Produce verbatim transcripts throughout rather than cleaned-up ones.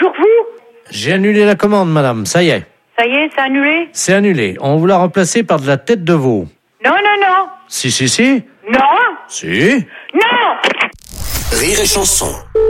toujours vous? J'ai annulé la commande, madame, ça y est. Ça y est, c'est annulé? C'est annulé. On vous l'a remplacé par de la tête de veau. Non, non, non. Si, si, si. Non. Si. Non. Rire et chanson.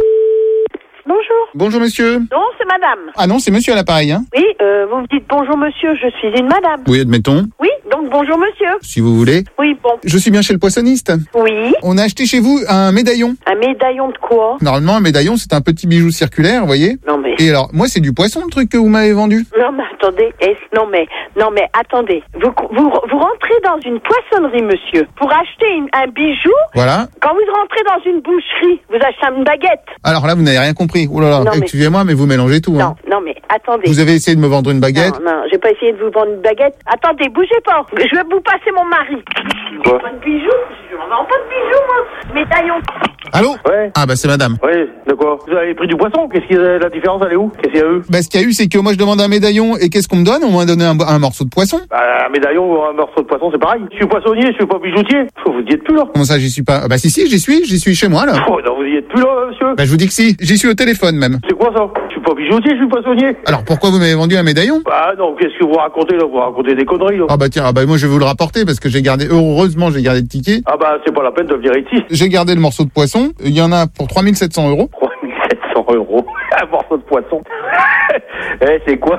Bonjour. Bonjour monsieur. Non, c'est madame. Ah non, c'est monsieur à l'appareil, hein. Oui, euh, vous me dites bonjour monsieur, je suis une madame. Oui, admettons. Oui, donc bonjour monsieur. Si vous voulez. Oui, bon. Je suis bien chez le poissonniste. Oui. On a acheté chez vous un médaillon. Un médaillon de quoi? Normalement, un médaillon, c'est un petit bijou circulaire, vous voyez. Non mais... Et alors, moi, c'est du poisson, le truc que vous m'avez vendu. Non mais attendez, est non mais, non mais attendez. Vous, vous, vous rentrez dans une poissonnerie monsieur, pour acheter une, un bijou. Voilà. Quand vous rentrez dans une boucherie, vous achetez une baguette. Alors là, vous n'avez rien compris. Oh là là, Non, mais- excusez-moi, mais vous mélangez tout, Non, hein. non mais attendez. Vous avez essayé de me vendre une baguette. Non, non, j'ai pas essayé de vous vendre une baguette. Attendez, bougez pas. Je vais vous passer mon mari. Quoi? Pas de bijoux? Je ne vends pas de bijoux, moi. Médaillon. Allô? Ouais. Ah bah c'est madame. Oui, de quoi? Vous avez pris du poisson? Qu'est-ce qu'il y a, la différence, elle est où? Qu'est-ce qu'il y a eu? Bah ce qu'il y a eu, c'est que moi je demande un médaillon et qu'est-ce qu'on me donne? On m'a donné un, un morceau de poisson. Bah, un médaillon ou un morceau de poisson, c'est pareil. Je suis poissonnier, je suis pas bijoutier. Vous y êtes plus là. Comment ça, j'y suis pas? Bah si si, j'y suis, j'y suis chez moi là. Oh, non, vous y êtes plus là, monsieur. Bah je vous dis que si, j'y suis au téléphone même. C'est quoi ça? Je suis pas bijoutier, je suis poissonnier. Alors pourquoi vous m'avez vendu un médaillon? Bah non, qu'est-ce que vous racontez là? Vous racontez des conneries là. Ah bah tiens, ah bah moi je vais vous le rapporter parce que j'ai gardé, heureusement j'ai gardé le ticket. Ah bah c'est pas la peine de venir ici. J'ai gardé le morceau de poisson, il y en a pour trois mille sept cents euros. trois mille sept cents euros. Un morceau de poisson. Eh, c'est quoi?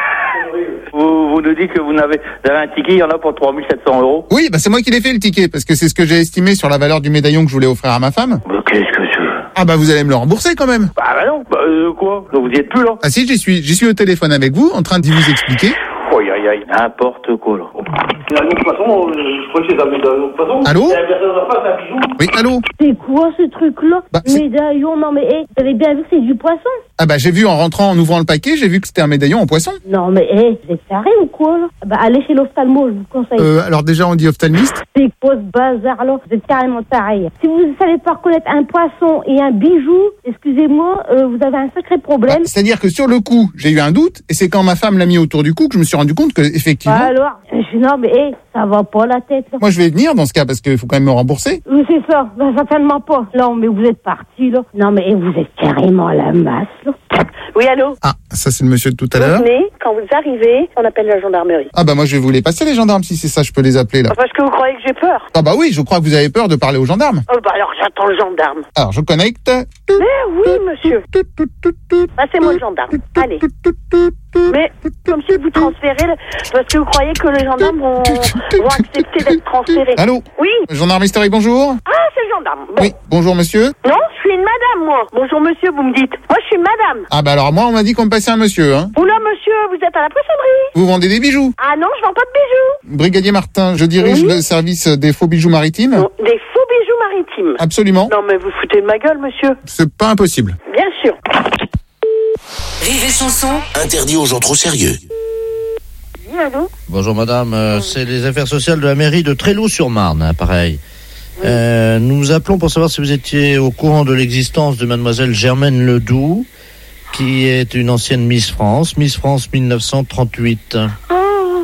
Vous, vous nous dites que vous n'avez, vous avez un ticket, il y en a pour trois mille sept cents euros. Oui, bah c'est moi qui l'ai fait le ticket parce que c'est ce que j'ai estimé sur la valeur du médaillon que je voulais offrir à ma femme. Mais qu'est-ce que c'est? Ah bah vous allez me le rembourser quand même. Bah, bah non, bah euh, quoi? Donc vous y êtes plus là. Ah si, j'y suis, j'y suis au téléphone avec vous en train de vous expliquer. Aïe aïe aïe, n'importe quoi là. Médaillon de poisson, je crois que c'est un médaillon de poisson. Allô? C'est un personne en face, un bijou. Oui, allô? C'est quoi ce truc-là? Bah, c'est- Médaillon, non mais hé, vous avez bien vu que c'est du poisson? Ah bah j'ai vu en rentrant, en ouvrant le paquet, j'ai vu que c'était un médaillon en poisson. Non mais hé, vous êtes taré ou quoi là? Bah allez chez l'ophtalmo, je vous conseille. Euh, alors déjà on dit ophtalmiste. C'est quoi ce bazar là? Vous êtes carrément taré. Si vous ne savez pas reconnaître un poisson et un bijou, excusez-moi, euh, vous avez un sacré Bah, problème. c'est-à-dire que sur le coup, j'ai eu un doute et c'est quand ma femme l'a mis autour du cou que je me suis rendu compte que effectivement, Bah alors, je- non mais hé, ça va pas la tête là. moi je vais venir dans ce cas parce qu'il faut quand même me rembourser. Oui, c'est ça, bah, certainement pas. Non mais vous êtes parti là. Non mais hé, vous êtes carrément à la masse là. Oui, allô? Ah, ça c'est le monsieur de tout à Vous l'heure. venez, quand vous arrivez, on appelle la gendarmerie. Ah bah moi je vais vous les passer les gendarmes si c'est ça, je peux les appeler là. Parce que vous croyez que j'ai peur? Ah bah oui, je crois que vous avez peur de parler aux gendarmes. Oh bah alors j'attends le gendarme. Alors je connecte. Mais oui, monsieur. Passez-moi le gendarme. Allez. Mais comme si vous transférez, le- parce que vous croyez que les gendarmes vont, vont accepter d'être transférés. Allô? Oui. Gendarme historique, bonjour. Ah, c'est le gendarme. Bon. Oui, bonjour monsieur. Non, je suis une madame, moi. Bonjour, monsieur, vous me dites. Moi, je suis une madame. Ah bah alors moi on m'a dit qu'on me passait un monsieur, hein. Oula, monsieur, vous êtes à la poissonnerie. Vous vendez des bijoux. Ah non, je vends pas de bijoux. Brigadier Martin, je dirige Oui. le service des faux bijoux maritimes. Non, des faux bijoux maritimes. Absolument. Non, mais vous foutez de ma gueule, monsieur. C'est pas impossible. Bien sûr. Rire et chanson. Interdit aux gens trop sérieux. Oui, allô? Bonjour madame, euh, c'est les affaires sociales de la mairie de Tréloux-sur-Marne, hein, pareil. Euh, nous vous appelons pour savoir si vous étiez au courant de l'existence de mademoiselle Germaine Ledoux, qui est une ancienne Miss France, Miss France mille neuf cent trente-huit. Oh,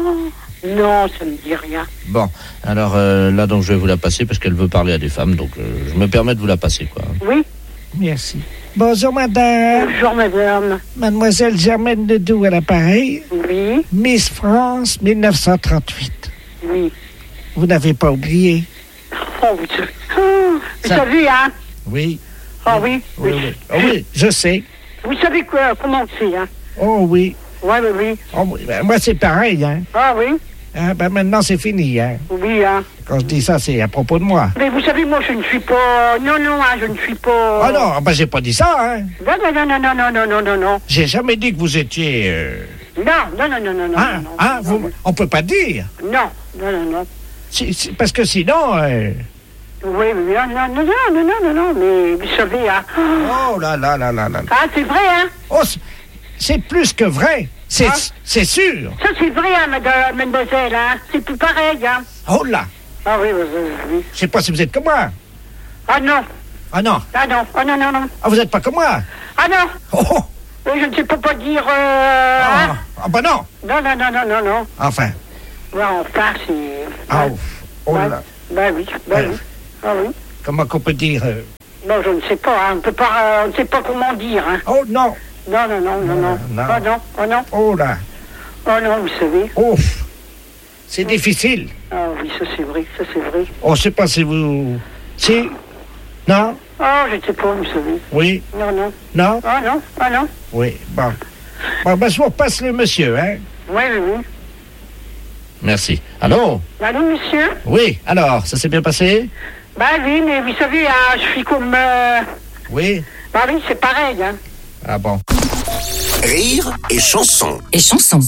non, ça me dit rien. Bon, alors euh, là donc je vais vous la passer parce qu'elle veut parler à des femmes, donc euh, je me permets de vous la passer, quoi. Oui. Merci. Bonjour, madame. Bonjour, madame. Mademoiselle Germaine Ledoux à l'appareil. Oui, Miss France mille neuf cent trente-huit. oui. Vous n'avez pas oublié? Oh, vous savez, oh, vous Ça- savez, hein? Oui. Ah oui, Oui, oui. oui. Oh, oui, je sais. Vous savez quoi, comment c'est, hein? Oh oui. Oui, oui, oui. Oh, oui. Ben, moi, c'est pareil, hein. Ah oui, Hein, ben, maintenant, c'est fini, hein. oui, hein. Quand je dis ça, c'est à propos de moi. Mais vous savez, moi, je ne suis pas... Non, non, hein, je ne suis pas... Ah non, ben, j'ai pas dit ça, hein. Non, non, non, non, non, non, non, non, non. J'ai jamais dit que vous étiez... euh, Non, non, non, non, non, non, Hein, non, hein, non, vous... On peut pas dire. non, non, non, non. Si- si- parce que sinon... euh, Oui, oui, non, non, non, non, non, non, non, non, mais vous savez, hein... Oh là là là là là. Ah, c'est vrai, hein? Oh, c'est- c'est plus que vrai. C'est Ah. c'est sûr. Ça, c'est vrai, hein, madame, mademoiselle, hein? C'est plus pareil, hein? Oh là. Ah oui, oui, oui, oui. Je sais pas si vous êtes comme moi. Ah non, Ah non. ah non, ah non, non, non. Ah, vous êtes pas comme moi. Ah non, Oh, oh. oui, je ne sais pas pas dire... Euh... Ah, hein? ah bah non. Non, non, non, non, non, non. Enfin. Ouais, enfin, c'est... Ah, Ouais. oh Ouais. là. Ben oui, ben Ouais. oui. Ah oui. Comment qu'on peut dire euh, Non, je ne sais pas, hein. On peut pas... euh, on ne sait pas comment dire, hein. Oh non. Non, non, non, non, non. non. Oh non, oh non. Oh là. Oh non, vous savez. Ouf. C'est difficile. Ah oui, ça c'est vrai, ça c'est vrai. On ne sait pas si vous... Si. Non. Oh, je ne sais pas, vous savez. Oui. Non, non. Non. Ah non, ah non. Oui. Bon. Bon, ben, je vous repasse le monsieur, hein. Oui, oui, oui. Merci. Allô? Allô, monsieur? Oui, alors, ça s'est bien passé? Bah oui, mais vous savez, hein, je suis comme... Euh... Oui. Bah oui, c'est pareil, hein. Ah bon. Rire et chanson. Et chanson.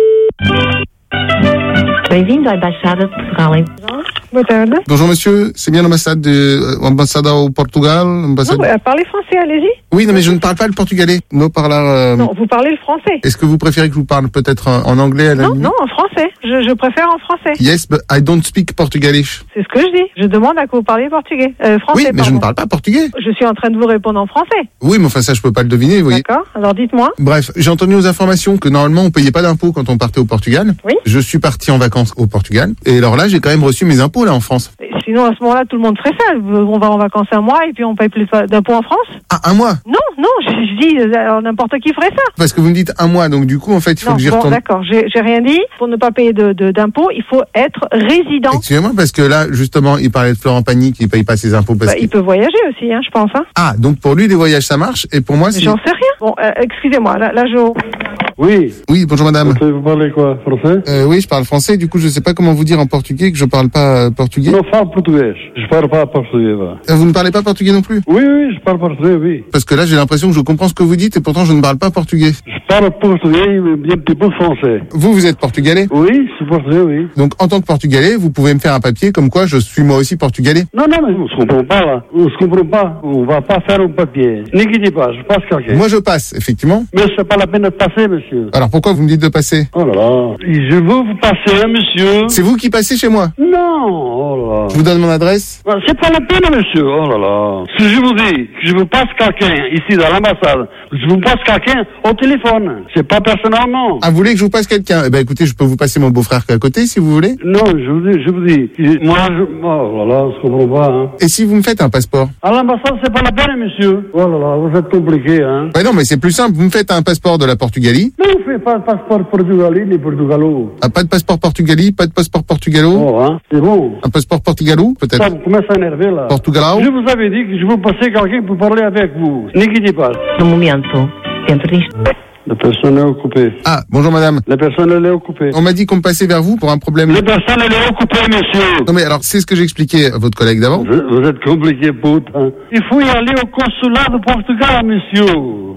Bem-vindo à Embaixada de Portugal. Boa tarde. Bonjour monsieur, c'est bien l'ambassade de euh, ambassade au Portugal, ambassade... Non, euh, parlez français, allez-y. Oui, non mais je ne parle pas le portugais. No parlar. Euh... Non, vous parlez le français. Est-ce que vous préférez que je vous parle peut-être en, en anglais à la Non, limite? non, en français. Je, je préfère en français. Yes, but I don't speak Portugalish. C'est ce que je dis. Je demande à que vous parliez portugais. Euh, français, Oui, mais pardon. je ne parle pas portugais. Je suis en train de vous répondre en français. Oui, mais enfin ça je peux pas le deviner, vous voyez. D'accord. Alors dites-moi. Bref, j'ai entendu aux informations que normalement on payait pas d'impôts quand on partait au Portugal. Oui. Je suis parti en vacances au Portugal et alors là j'ai quand même reçu mes impôts là en France. Et sinon, à ce moment-là, tout le monde ferait ça. On va en vacances un mois et puis on paye plus d'impôts en France. Ah, un mois? Non, non, je, je dis, alors n'importe qui ferait ça. Parce que vous me dites un mois, donc du coup en fait il faut Non, que j'y bon, retourne. d'accord, j'ai j'ai rien dit. Pour ne pas payer de de- d'impôts, il faut être résident. Excusez-moi parce que là justement il parlait de Florent Pagny qui paye pas ses impôts parce Bah, que... il peut voyager aussi, hein, je pense. Hein. Ah, donc pour lui les voyages ça marche et pour moi Mais c'est... j'en sais rien. Bon, euh, excusez-moi, là, là je... Oui. Oui, bonjour madame. Vous parlez quoi? Français? Euh, oui, je parle français, du coup je sais pas comment vous dire en portugais que je parle pas euh, portugais. Non, parle portugais. Je parle pas portugais, va. Euh, Vous ne parlez pas portugais non plus? Oui, oui, je parle portugais, oui. Parce que là j'ai l'impression que je comprends ce que vous dites et pourtant je ne parle pas portugais. Je parle portugais, mais bien un petit peu français. Vous, vous êtes portugais? Oui, je suis portugais, oui. Donc en tant que portugais, vous pouvez me faire un papier comme quoi je suis moi aussi portugais? Non, non, mais on se comprend pas, là. On se comprend pas. On va pas faire un papier. N'inquiétez pas, je passe quelqu'un. Moi je passe, effectivement. Mais c'est pas la peine de passer, monsieur. Alors pourquoi vous me dites de passer? Oh là là. Je veux vous passer, hein, monsieur. C'est vous qui passez chez moi? Non, oh là là. Je vous donne mon adresse? Ah, c'est pas la peine, monsieur. Oh là là. Si je vous dis que je vous passe quelqu'un ici dans l'ambassade, je vous passe quelqu'un au téléphone. C'est pas personnellement. Ah, vous voulez que je vous passe quelqu'un? Eh ben écoutez, je peux vous passer mon beau-frère qui est à côté si vous voulez. Non, je vous dis, je vous dis. Moi, je... Oh là là, je comprends pas, hein. Et si vous me faites un passeport? À l'ambassade, c'est pas la peine, monsieur. Oh là là, vous êtes compliqué, hein. Ouais, non, mais c'est plus simple. Vous me faites un passeport de la Portugalie. Mais on fait pas de passeport portugais ni portugalo. Ah, pas de passeport portugalie, pas de passeport portugalo. Oh, hein, c'est bon. Un passeport portugalo, peut-être. Ça vous commence à énerver, là. Portugalao. Je vous avais dit que je vous passais quelqu'un pour parler avec vous. N'inquiétez pas. No momento, dentro disto. La personne est occupée. Ah, bonjour madame. La personne, elle est occupée. On m'a dit qu'on me passait vers vous pour un problème. La personne, elle est occupée, monsieur. Non mais alors, c'est ce que j'expliquais à votre collègue d'avant. Vous, vous êtes compliqué, putain. Il faut y aller au consulat de Portugal, monsieur.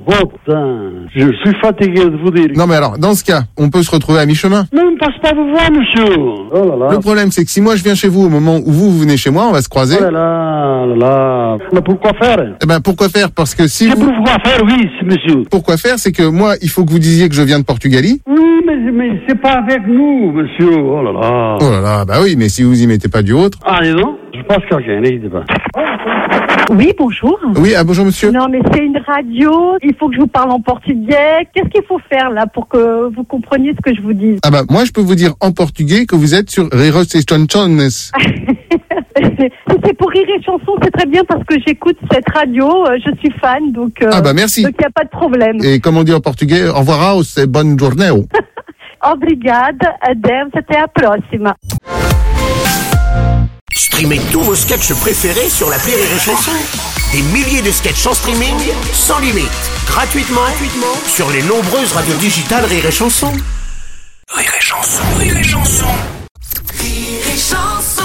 Putain. Je suis fatigué de vous dire. Non mais alors, dans ce cas, on peut se retrouver à mi-chemin. Mais on ne passe pas vous voir, monsieur. Oh là là. Le problème, c'est que si moi je viens chez vous au moment où vous, vous venez chez moi, on va se croiser. Oh là là, là là. Mais pourquoi faire? Eh ben, pourquoi faire? Parce que si C'est vous... pourquoi faire, oui, monsieur. Pourquoi faire? C'est que moi, il faut que vous disiez que je viens de Portugalie. Oui, mais, mais c'est pas avec nous, monsieur. Oh là là. Oh là là, bah oui, mais si vous y mettez pas du autre. Ah, dis donc. Je passe quelqu'un, n'hésitez pas. Oui, bonjour. Oui, ah bonjour monsieur. Non, mais c'est une radio. Il faut que je vous parle en portugais. Qu'est-ce qu'il faut faire là pour que vous compreniez ce que je vous dis? Ah bah, moi je peux vous dire en portugais que vous êtes sur Riros et Chonchones. Si c'est pour rire et chanson, c'est très bien parce que j'écoute cette radio. euh, Je suis fan, donc. euh, Ah bah merci. Donc il n'y a pas de problème. Et comme on dit en portugais, au revoir, c'est bonne journée. Obrigada, adeus, até a próxima. Streamez tous vos sketchs préférés sur l'appli Rire et Chanson. Des milliers de sketchs en streaming, sans limite, gratuitement, gratuitement sur les nombreuses radios digitales Rire et Chanson. Rire et Chanson, Rire et Chanson. Rire et Chanson.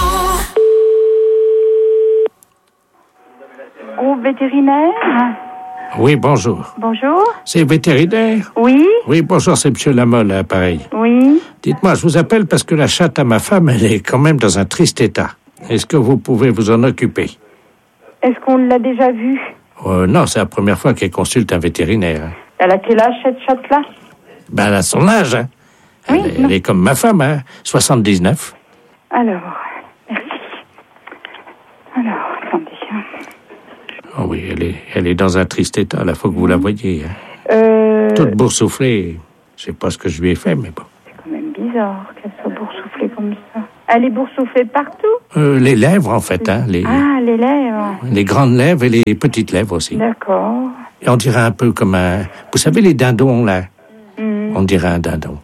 Groupe vétérinaire. Oui, bonjour. Bonjour. C'est vétérinaire? Oui. Oui, bonjour, c'est Monsieur Lamolle, à l'appareil. Oui. Dites-moi, je vous appelle parce que la chatte à ma femme, elle est quand même dans un triste état. Est-ce que vous pouvez vous en occuper? Est-ce qu'on l'a déjà vue? euh, Non, c'est la première fois qu'elle consulte un vétérinaire. Elle a quel âge, cette chatte-là? Ben, elle a son âge, hein. Oui, elle, elle est comme ma femme, hein, soixante-dix-neuf. Alors, merci. Alors, attendez. Oh oui, elle est, elle est dans un triste état, là, faut que vous la voyiez. Hein. Euh... Toute boursouflée. Je sais pas ce que je lui ai fait, mais bon. C'est quand même bizarre qu'elle soit boursouflée comme ça. Elle est boursouflée partout? Euh, les lèvres, en fait, hein. Les, Ah, les lèvres. les grandes lèvres et les petites lèvres aussi. D'accord. Et on dirait un peu comme un... Vous savez, les dindons, là? Mm. On dirait un dindon.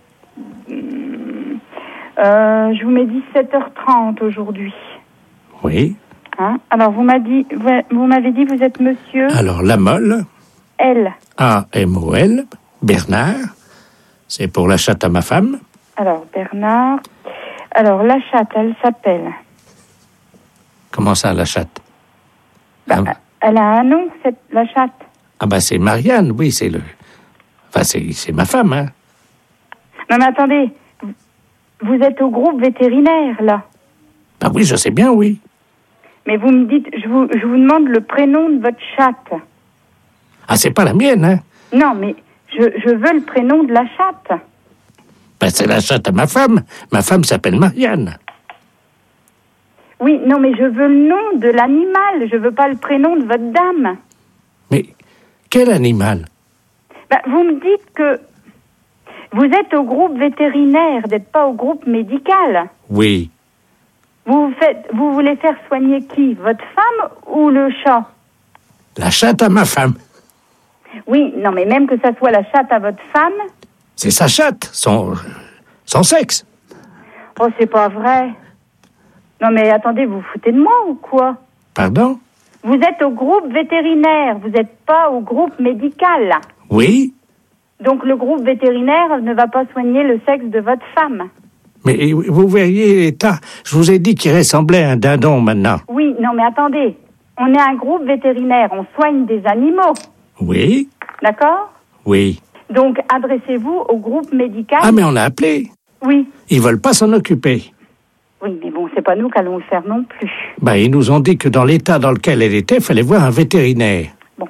Euh, je vous mets dix-sept heures trente aujourd'hui. Oui. Hein? Alors, vous m'avez dit, vous, vous m'avez dit, vous êtes monsieur Alors, la molle, L. A M O L, Bernard, c'est pour la chatte à ma femme. Alors, Bernard. Alors, la chatte, elle s'appelle... Comment ça, la chatte? Bah, ah, elle a un nom, cette, la chatte. ah ben, c'est Marianne, oui, c'est le... Enfin, c'est, c'est ma femme, hein. Non, mais attendez. Vous êtes au groupe vétérinaire, là. Ben oui, je sais bien, oui. Mais vous me dites, je vous, je vous demande le prénom de votre chatte. Ah, c'est pas la mienne, hein? Non, mais je, je veux le prénom de la chatte. Ben, c'est la chatte à ma femme. Ma femme s'appelle Marianne. Oui, non, mais je veux le nom de l'animal. Je veux pas le prénom de votre dame. Mais quel animal? Ben, vous me dites que vous êtes au groupe vétérinaire, n'êtes pas au groupe médical. Oui. Vous faites, vous voulez faire soigner qui? Votre femme ou le chat? La chatte à ma femme. Oui, non, mais même que ça soit la chatte à votre femme. C'est sa chatte, son, son sexe. Oh, c'est pas vrai. Non, mais attendez, vous vous foutez de moi ou quoi? Pardon? Vous êtes au groupe vétérinaire, vous n'êtes pas au groupe médical. Oui. Donc le groupe vétérinaire ne va pas soigner le sexe de votre femme. Mais vous verriez l'état. Je vous ai dit qu'il ressemblait à un dindon maintenant. Oui, non, mais attendez. On est un groupe vétérinaire, on soigne des animaux. Oui. D'accord? Oui. Donc adressez-vous au groupe médical. Ah, mais on a appelé. Oui. Ils veulent pas s'en occuper. Oui, mais bon, c'est pas nous qui allons le faire non plus. Ben, ils nous ont dit que dans l'état dans lequel elle était, il fallait voir un vétérinaire. Bon.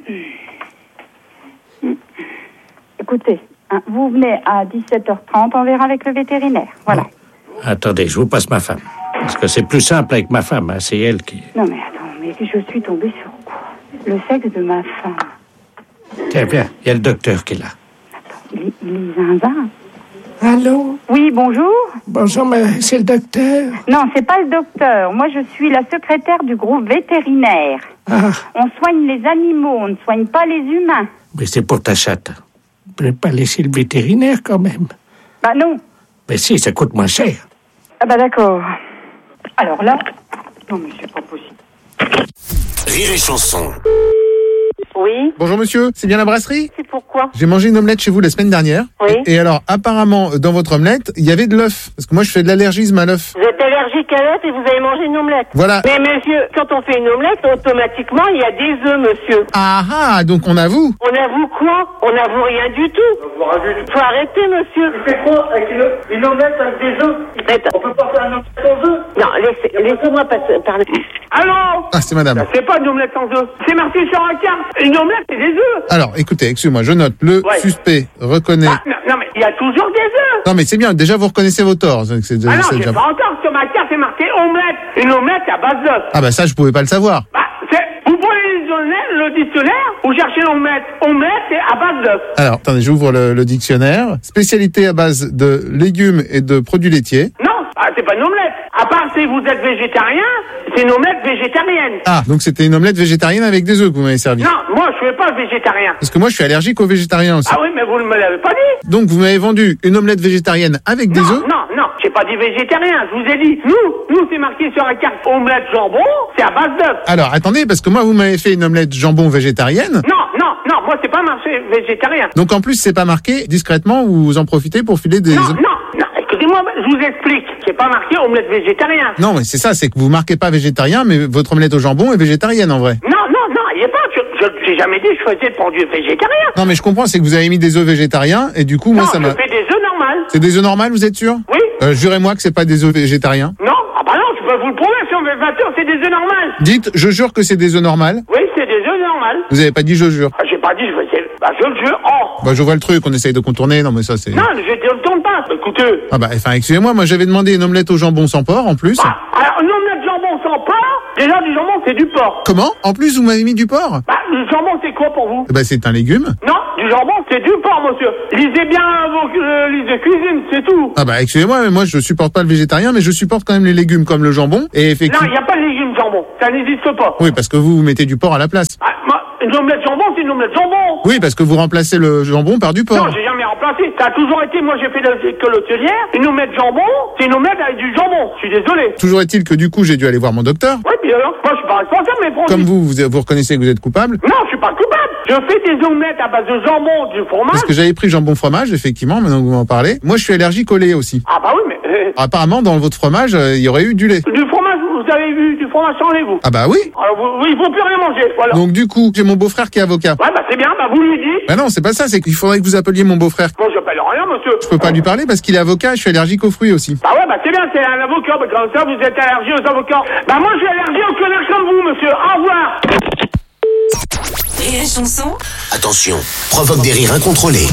Écoutez, hein, vous venez à dix-sept heures trente, on verra avec le vétérinaire. Voilà. Bon. Attendez, je vous passe ma femme. Parce que c'est plus simple avec ma femme, hein, c'est elle qui... Non, mais attends, mais je suis tombée sur quoi? Le sexe de ma femme. Tiens, bien, il y a le docteur qui est là. Attends, il est, il est zinzin. Allô? Oui, bonjour. Bonjour, mais c'est le docteur? Non, c'est pas le docteur. Moi, je suis la secrétaire du groupe vétérinaire. Ah. On soigne les animaux, on ne soigne pas les humains. Mais c'est pour ta chatte. Vous pouvez pas laisser le vétérinaire, quand même? Bah non. Mais si, ça coûte moins cher. Ah bah d'accord. Alors là... Non, mais c'est pas possible. Rire et chanson. Oui. Bonjour monsieur, c'est bien la brasserie? C'est pourquoi? J'ai mangé une omelette chez vous la semaine dernière. Oui. Et alors, apparemment, dans votre omelette, il y avait de l'œuf. Parce que moi, je fais de l'allergisme à l'œuf. Vous êtes allergique à l'œuf et vous avez mangé une omelette. Voilà. Mais monsieur, quand on fait une omelette, automatiquement, il y a des œufs, monsieur. Ah ah, donc on avoue. On avoue quoi? On avoue rien du tout. On avoue rien du tout. Faut arrêter, monsieur. Tu fais quoi avec une, une omelette avec des œufs? On peut pas faire une omelette sans œufs? Non, laissez, laissez-moi passer, parler. Allô? Ah, c'est madame. C'est pas une omelette sans œufs. C'est marqué sur la carte. Une omelette, c'est des œufs. Alors, écoutez, excusez-moi, je note. Le Ouais. suspect reconnaît... Ah, non, non, mais il y a toujours des œufs. Non, mais c'est bien. Déjà, vous reconnaissez vos torts. C'est, c'est, Ah non, c'est j'ai déjà... pas encore. Sur ma carte, c'est marqué omelette. Une omelette à base d'œufs. Ah bah ça, je pouvais pas le savoir. Bah, c'est, vous prenez le dictionnaire, le dictionnaire, vous cherchez l'omelette. Omelette, c'est à base d'œufs. Alors, attendez, j'ouvre le, le dictionnaire. Spécialité à base de légumes et de produits laitiers. Non, ah, c'est pas une omelette. À part si vous êtes végétarien, c'est une omelette végétarienne. Ah, donc c'était une omelette végétarienne avec des œufs que vous m'avez servi. Non, moi, je suis pas végétarien. Parce que moi, je suis allergique aux végétariens aussi. Ah oui, mais vous ne me l'avez pas dit. Donc, vous m'avez vendu une omelette végétarienne avec des Non, œufs. non, non, j'ai pas dit végétarien. Je vous ai dit, nous, nous, c'est marqué sur la carte omelette jambon, c'est à base d'œufs. Alors, attendez, parce que moi, vous m'avez fait une omelette jambon végétarienne. Non, non, non, moi, c'est pas marqué végétarien. Donc, en plus, c'est pas marqué discrètement, vous en profitez pour filer des Non, œufs. non, non, écoutez-moi, je vous explique. C'est pas marqué omelette végétarien. Non, mais c'est ça, c'est que vous marquez pas végétarien, mais votre omelette au jambon est végétarienne en vrai. Non, non, non, il est pas. Je, je, j'ai jamais dit que je faisais de produits végétariens. Non, mais je comprends, c'est que vous avez mis des œufs végétariens, et du coup, moi, non, ça je m'a... fais des œufs normales. C'est des œufs normales, vous êtes sûr? Oui. Euh, jurez-moi que c'est pas des œufs végétariens. Non, ah bah non, je peux vous le prouver, si on fait vingt heures, c'est des œufs normales. Dites, je jure que c'est des œufs normales. Oui, c'est des œufs normales. Vous avez pas dit je jure. Ah, j'ai pas dit, je faisais... Bah, je le jure. Oh. Bah, je vois le truc, on essaye de contourner, non, mais ça, c'est... Non, je ne le tourne pas. Écoutez. Ah bah, enfin, excusez-moi, moi, j'avais demandé une omelette au jambon sans porc, en plus. Bah, alors, une omelette jambon sans porc, déjà, du jambon, c'est du porc. Comment? En plus, vous m'avez mis du porc? Bah, le jambon, c'est quoi pour vous? Bah, c'est un légume. Non, du jambon, c'est du porc, monsieur. Lisez bien vos euh, lisez cuisine, c'est tout. Ah bah, excusez-moi, mais moi, je supporte pas le végétarien, mais je supporte quand même les légumes comme le jambon, et Non, effectivement... il n'y a pas de légumes jambon. Ça n'existe pas. Oui, parce que vous, vous mettez du porc à la place. Ah, moi, une Une omelette jambon, c'est une omelette jambon. Oui, parce que vous remplacez le jambon par du porc. Non, j'ai jamais remplacé. Ça a toujours été, moi j'ai fait de l'école hôtelière. Une omelette jambon, c'est une omelette avec du jambon. Je suis désolé. Toujours est-il que du coup, j'ai dû aller voir mon docteur. Ouais, puis alors, moi je suis pas responsable, mais bon. Comme vous, vous, vous reconnaissez que vous êtes coupable. Non, je suis pas coupable. Je fais des omelettes à base de jambon, du fromage. Parce que j'avais pris jambon fromage, effectivement, maintenant que vous m'en parlez. Moi, je suis allergique au lait aussi. Ah bah oui, mais... Euh... Apparemment, dans votre fromage, euh, il y aurait eu du lait. Du fromage, vous avez eu du fromage sans lait, vous. Ah bah oui. Alors, vous, il faut plus rien manger, voilà. Donc du coup, j'ai mon beau-frère qui est avocat. Ouais, bah c'est bien, bah vous lui dites. Bah non, c'est pas ça, c'est qu'il faudrait que vous appeliez mon beau-frère. Moi, j'appelle rien, monsieur. Je peux pas lui parler parce qu'il est avocat, je suis allergique aux fruits aussi. Bah ouais, bah c'est bien, c'est un avocat, bah comme ça, vous êtes allergique aux avocats. Bah moi, je suis allergique aux connards comme vous, monsieur. Au revoir. Et la chanson. Attention, provoque des rires incontrôlés.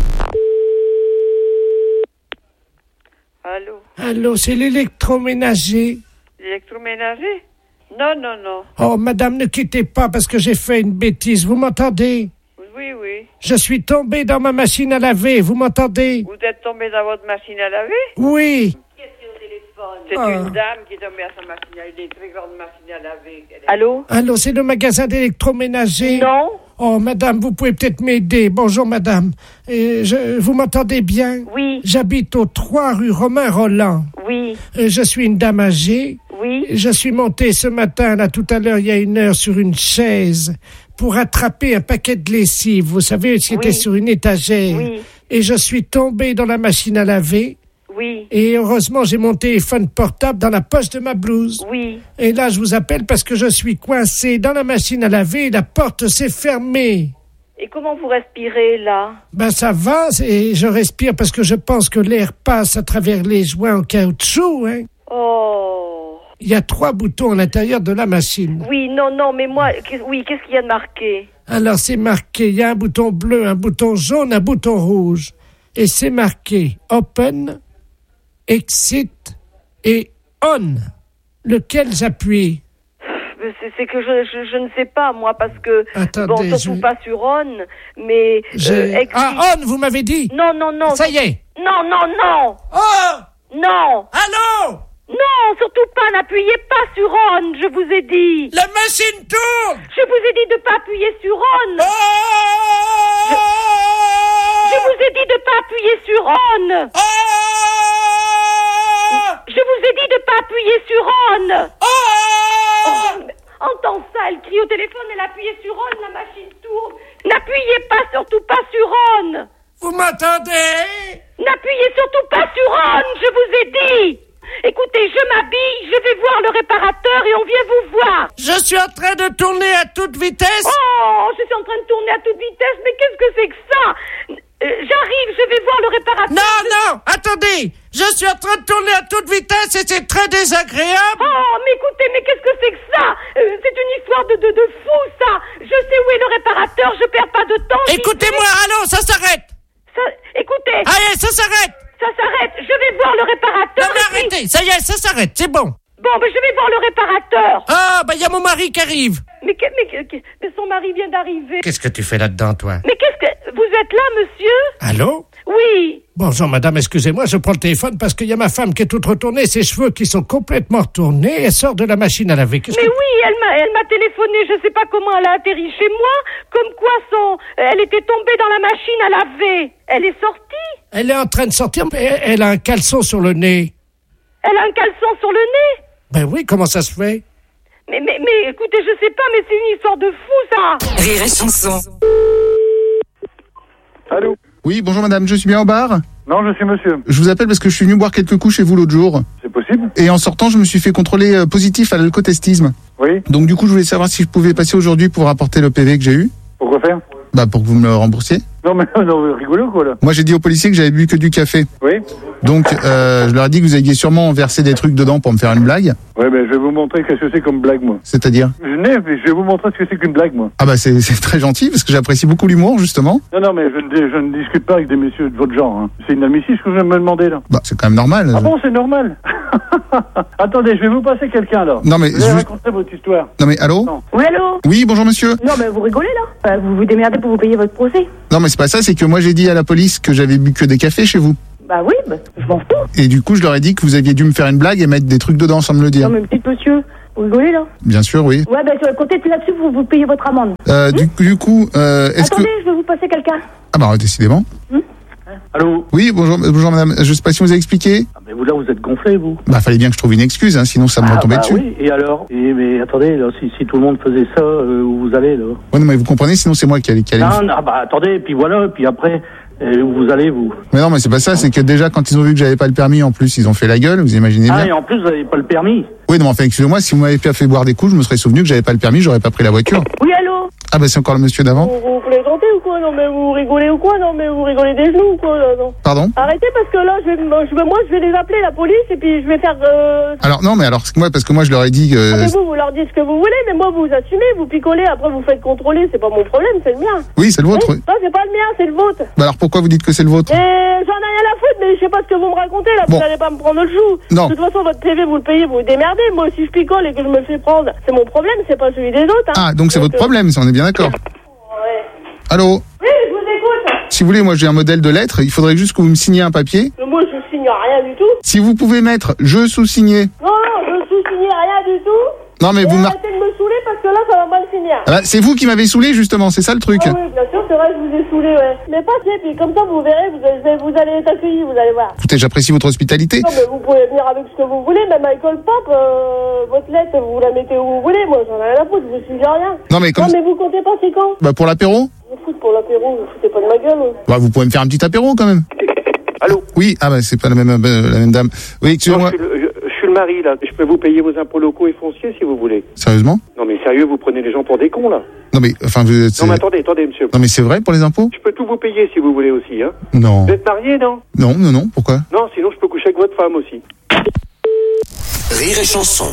Allô? Allô, c'est l'électroménager. L'électroménager? Non, non, non. Oh, madame, ne quittez pas parce que j'ai fait une bêtise. Vous m'entendez? Oui, oui. Je suis tombé dans ma machine à laver. Vous m'entendez? Vous êtes tombé dans votre machine à laver? Oui. C'est Ah. une dame qui est tombée à sa machine à laver, des très grandes machines à laver. Elle est- Allô? Allô, c'est le magasin d'électroménager? Non. Oh, madame, vous pouvez peut-être m'aider. Bonjour, madame. Euh, je, vous m'entendez bien? Oui. J'habite au trois rue Romain Roland. Oui. Euh, je suis une dame âgée. Oui. Je suis montée ce matin, là, tout à l'heure, il y a une heure, sur une chaise pour attraper un paquet de lessive. Vous savez, c'était Oui. sur une étagère. Oui. Et je suis tombée dans la machine à laver. Oui. Et heureusement, j'ai mon téléphone portable dans la poche de ma blouse. Oui. Et là, je vous appelle parce que je suis coincé dans la machine à laver et la porte s'est fermée. Et comment vous respirez, là? Ben, ça va, et je respire parce que je pense que l'air passe à travers les joints en caoutchouc, hein. Oh. Il y a trois boutons à l'intérieur de la machine. Oui, non, non, mais moi, qu'est- oui, qu'est-ce qu'il y a de marqué? Alors, c'est marqué, il y a un bouton bleu, un bouton jaune, un bouton rouge. Et c'est marqué Open, Exit et On. Lequel j'appuie? C'est, c'est que je, je, je ne sais pas, moi, parce que... Attendez, bon, surtout je- pas sur On, mais... J'ai- euh, exit- Ah, On, vous m'avez dit? Non, non, non. Ça y est. Non, non, non. Oh! Non. Allô? Non, surtout pas, n'appuyez pas sur On, je vous ai dit. La machine tourne! Je vous ai dit de pas appuyer sur On. Oh! Je, je vous ai dit de pas appuyer sur On. Oh! Je vous ai dit de pas appuyer sur On. Oh! Oh, mais entends ça, elle crie au téléphone, elle appuie sur On, la machine tourne. N'appuyez pas, surtout pas sur On. Vous m'entendez? N'appuyez surtout pas sur On, je vous ai dit. Écoutez, je m'habille, je vais voir le réparateur et on vient vous voir. Je suis en train de tourner à toute vitesse. Oh, je suis en train de tourner à toute vitesse, mais qu'est-ce que c'est que ça? Euh, J'arrive, je vais voir le réparateur. Non, non, attendez. Je suis en train de tourner à toute vitesse et c'est très désagréable. Oh, mais écoutez, mais qu'est-ce que c'est que ça? euh, C'est une histoire de, de, de fou, ça. Je sais où est le réparateur, je perds pas de temps. j'y Écoutez-moi, vais. allô, ça s'arrête. Ça, écoutez, Allez, ça s'arrête. ça s'arrête. Je vais voir le réparateur. Non, mais et puis- arrêtez, ça y est, ça s'arrête, c'est bon. Bon, ben je vais voir le réparateur. Ah, bah il y a mon mari qui arrive. Mais, que- mais, que- que- mais son mari vient d'arriver. Qu'est-ce que tu fais là-dedans, toi? Mais qu'est-ce que... Vous êtes là, monsieur? Allô? Oui. Bonjour, madame, excusez-moi, je prends le téléphone parce qu'il y a ma femme qui est toute retournée, ses cheveux qui sont complètement retournés, elle sort de la machine à laver. Qu'est-ce Mais que... oui, elle m'a, elle m'a téléphoné, je sais pas comment elle a atterri chez moi, comme quoi son, elle était tombée dans la machine à laver. Elle est sortie. Elle est en train de sortir, mais elle, elle a un caleçon sur le nez. Elle a un caleçon sur le nez. Ben oui, comment ça se fait? Mais, mais, mais, écoutez, je sais pas, mais c'est une histoire de fou, ça. Rire et chanson. Allô? Oui, bonjour madame, je suis bien au bar? Non, je suis monsieur. Je vous appelle parce que je suis venu boire quelques coups chez vous l'autre jour. C'est possible? Et en sortant, je me suis fait contrôler euh, positif à l'alcotestisme. Oui. Donc du coup, je voulais savoir si je pouvais passer aujourd'hui pour apporter le P V que j'ai eu. Pourquoi faire? Bah pour que vous me le remboursiez. Non, mais non, vous rigolez ou quoi, là? Moi j'ai dit aux policiers que j'avais bu que du café. Oui. Donc euh, je leur ai dit que vous aviez sûrement versé des trucs dedans pour me faire une blague. Ouais, ben je vais vous montrer qu'est-ce que c'est comme blague, moi. C'est-à-dire? Je n'ai, mais je vais vous montrer ce que c'est qu'une blague, moi. Ah bah c'est c'est très gentil parce que j'apprécie beaucoup l'humour justement. Non, non, mais je ne, je ne discute pas avec des messieurs de votre genre. Hein. C'est inadmissible ce que vous me demandez, là. Bah c'est quand même normal. Ah bon, c'est normal. Attendez, je vais vous passer quelqu'un, là. Non, mais Vous allez je- raconter votre histoire. Non mais allô? Non. Oui, allô? Oui, bonjour monsieur. Non, mais vous rigolez, là? Euh, Vous vous démerdez pour vous payer votre procès? Non mais c'est pas ça, c'est que moi j'ai dit à la police que j'avais bu que des cafés chez vous. Bah oui, bah, je m'en fous. Et du coup je leur ai dit que vous aviez dû me faire une blague et mettre des trucs dedans sans me le dire. Non, mais petit monsieur, Vous rigolez, là? Bien sûr, oui. Ouais, ben, comptez là-dessus, vous, vous payez votre amende. Euh, du, du coup, euh, est-ce que... Attendez, je vais vous passer quelqu'un. Ah bah, décidément. Hum Allô? Oui, bonjour, bonjour madame. Je sais pas si vous avez expliqué. Ah, mais vous, là, vous êtes gonflé, vous. Bah, fallait bien que je trouve une excuse, hein, sinon ça me Ah, retombait bah, dessus. oui, et alors? Et, mais attendez, là, si, si tout le monde faisait ça, euh, où vous allez, là? Ouais, non, mais vous comprenez, sinon c'est moi qui allais... Qui allais... Non, non, bah, attendez, puis voilà, puis après, euh, où vous allez, vous? Mais non, mais c'est pas ça, c'est que déjà, quand ils ont vu que j'avais pas le permis, en plus, ils ont fait la gueule, vous imaginez bien. Ah, et en plus, vous n'avez pas le permis? Oui, non, enfin, excusez-moi, si vous m'avez pas fait boire des coups, je me serais souvenu que j'avais pas le permis, j'aurais pas pris la voiture. Oui, allô? Ah bah, c'est encore le monsieur d'avant. Vous, vous plaisantez ou quoi? Non, mais vous rigolez ou quoi? Non, mais vous rigolez des genoux ou quoi? Là, non. Pardon? Arrêtez parce que là, je vais, je vais, moi, je vais les appeler, la police, et puis je vais faire... Euh... Alors, non, mais alors, moi, parce que moi, je leur ai dit que... Ah, mais vous, vous leur dites ce que vous voulez, mais moi, vous assumez, vous picolez, après vous faites contrôler, c'est pas mon problème, c'est le mien. Oui, c'est le vôtre, oui. Non, c'est pas le mien, c'est le vôtre. Bah alors, pourquoi vous dites que c'est le vôtre? Et j'en ai rien à foutre, mais je sais pas ce que vous me racontez, là, Bon. vous n'allez pas me prendre le chou. Non. De toute façon, votre P V, vous le payez, vous vous démerdez. Moi, si je picole et que je me fais prendre, c'est mon problème, c'est pas celui des autres. Hein. Ah, donc c'est votre euh, problème, ça, on est bien d'accord. Ouais. Allô? Oui, je vous écoute. Si vous voulez, moi, j'ai un modèle de lettre, il faudrait juste que vous me signiez un papier. Mais moi, je signe rien du tout. Si vous pouvez mettre « je sous-signé ». Non, non, je sous-signe rien du tout. Non, mais et vous arrêtez de me saouler parce que là, ça va mal finir. Ah bah, c'est vous qui m'avez saoulé, justement, c'est ça le truc. Ah oui, bien sûr, c'est vrai que je vous ai saoulé, ouais. Mais passez, puis comme ça, vous verrez, vous allez, vous allez être accueillis, vous allez voir. Écoutez, j'apprécie votre hospitalité. Non, mais vous pouvez venir avec ce que vous voulez, même Michael Pop, euh, votre lettre, vous la mettez où vous voulez. Moi, j'en ai rien à foutre, je vous suis rien. Non, mais comme... Non, mais vous comptez pas, c'est quand? Bah, pour l'apéro? Vous foutez pour l'apéro, vous foutez pas de ma gueule. Ouais. Bah, vous pouvez me faire un petit apéro, quand même. Allô? Oui, ah bah, c'est pas la même, euh, la même dame. Oui, excusez-moi. Je, je, je suis le mari, là. Je peux vous payer vos impôts locaux et fonciers, si vous voulez. Sérieusement? Non, mais sérieux, vous prenez les gens pour des cons, là. Non, mais, enfin, vous êtes... Non, mais attendez, attendez, monsieur. Non, mais c'est vrai pour les impôts? Je peux tout vous payer, si vous voulez aussi, hein. Non. Vous êtes marié, non? Non, non, non, pourquoi? Non, sinon je peux coucher avec votre femme aussi. Rire et chanson.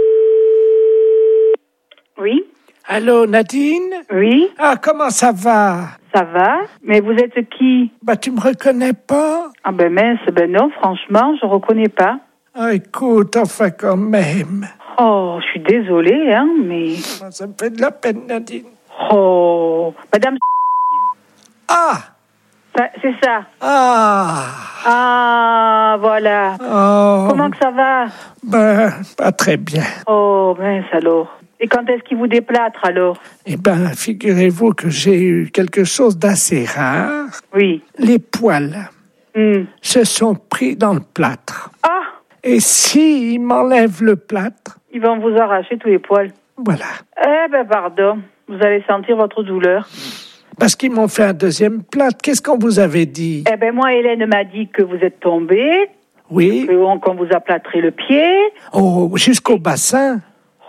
Oui. Allô, Nadine? Oui. Ah, comment ça va? Ça va? Mais vous êtes qui? Bah, tu me reconnais pas? Ah ben mince, ben non, franchement, je reconnais pas. Ah, écoute, enfin quand même. Oh, je suis désolée, hein, mais... Ça me fait de la peine, Nadine. Oh, Madame... Ah! Ça, c'est ça. Ah! Ah, voilà. Oh. Comment que ça va? Ben, pas très bien. Oh, mince alors. Et quand est-ce qu'il vous déplâtre alors? Eh ben, figurez-vous que j'ai eu quelque chose d'assez rare. Oui. Les poils mm. se sont pris dans le plâtre. Ah! Et s'ils m'enlèvent le plâtre... Ils vont vous arracher tous les poils. Voilà. Eh ben, pardon. Vous allez sentir votre douleur. Parce qu'ils m'ont fait un deuxième plâtre. Qu'est-ce qu'on vous avait dit? Eh ben, moi, Hélène m'a dit que vous êtes tombé. Oui. Qu'on vous a plâtré le pied. Oh, jusqu'au bassin.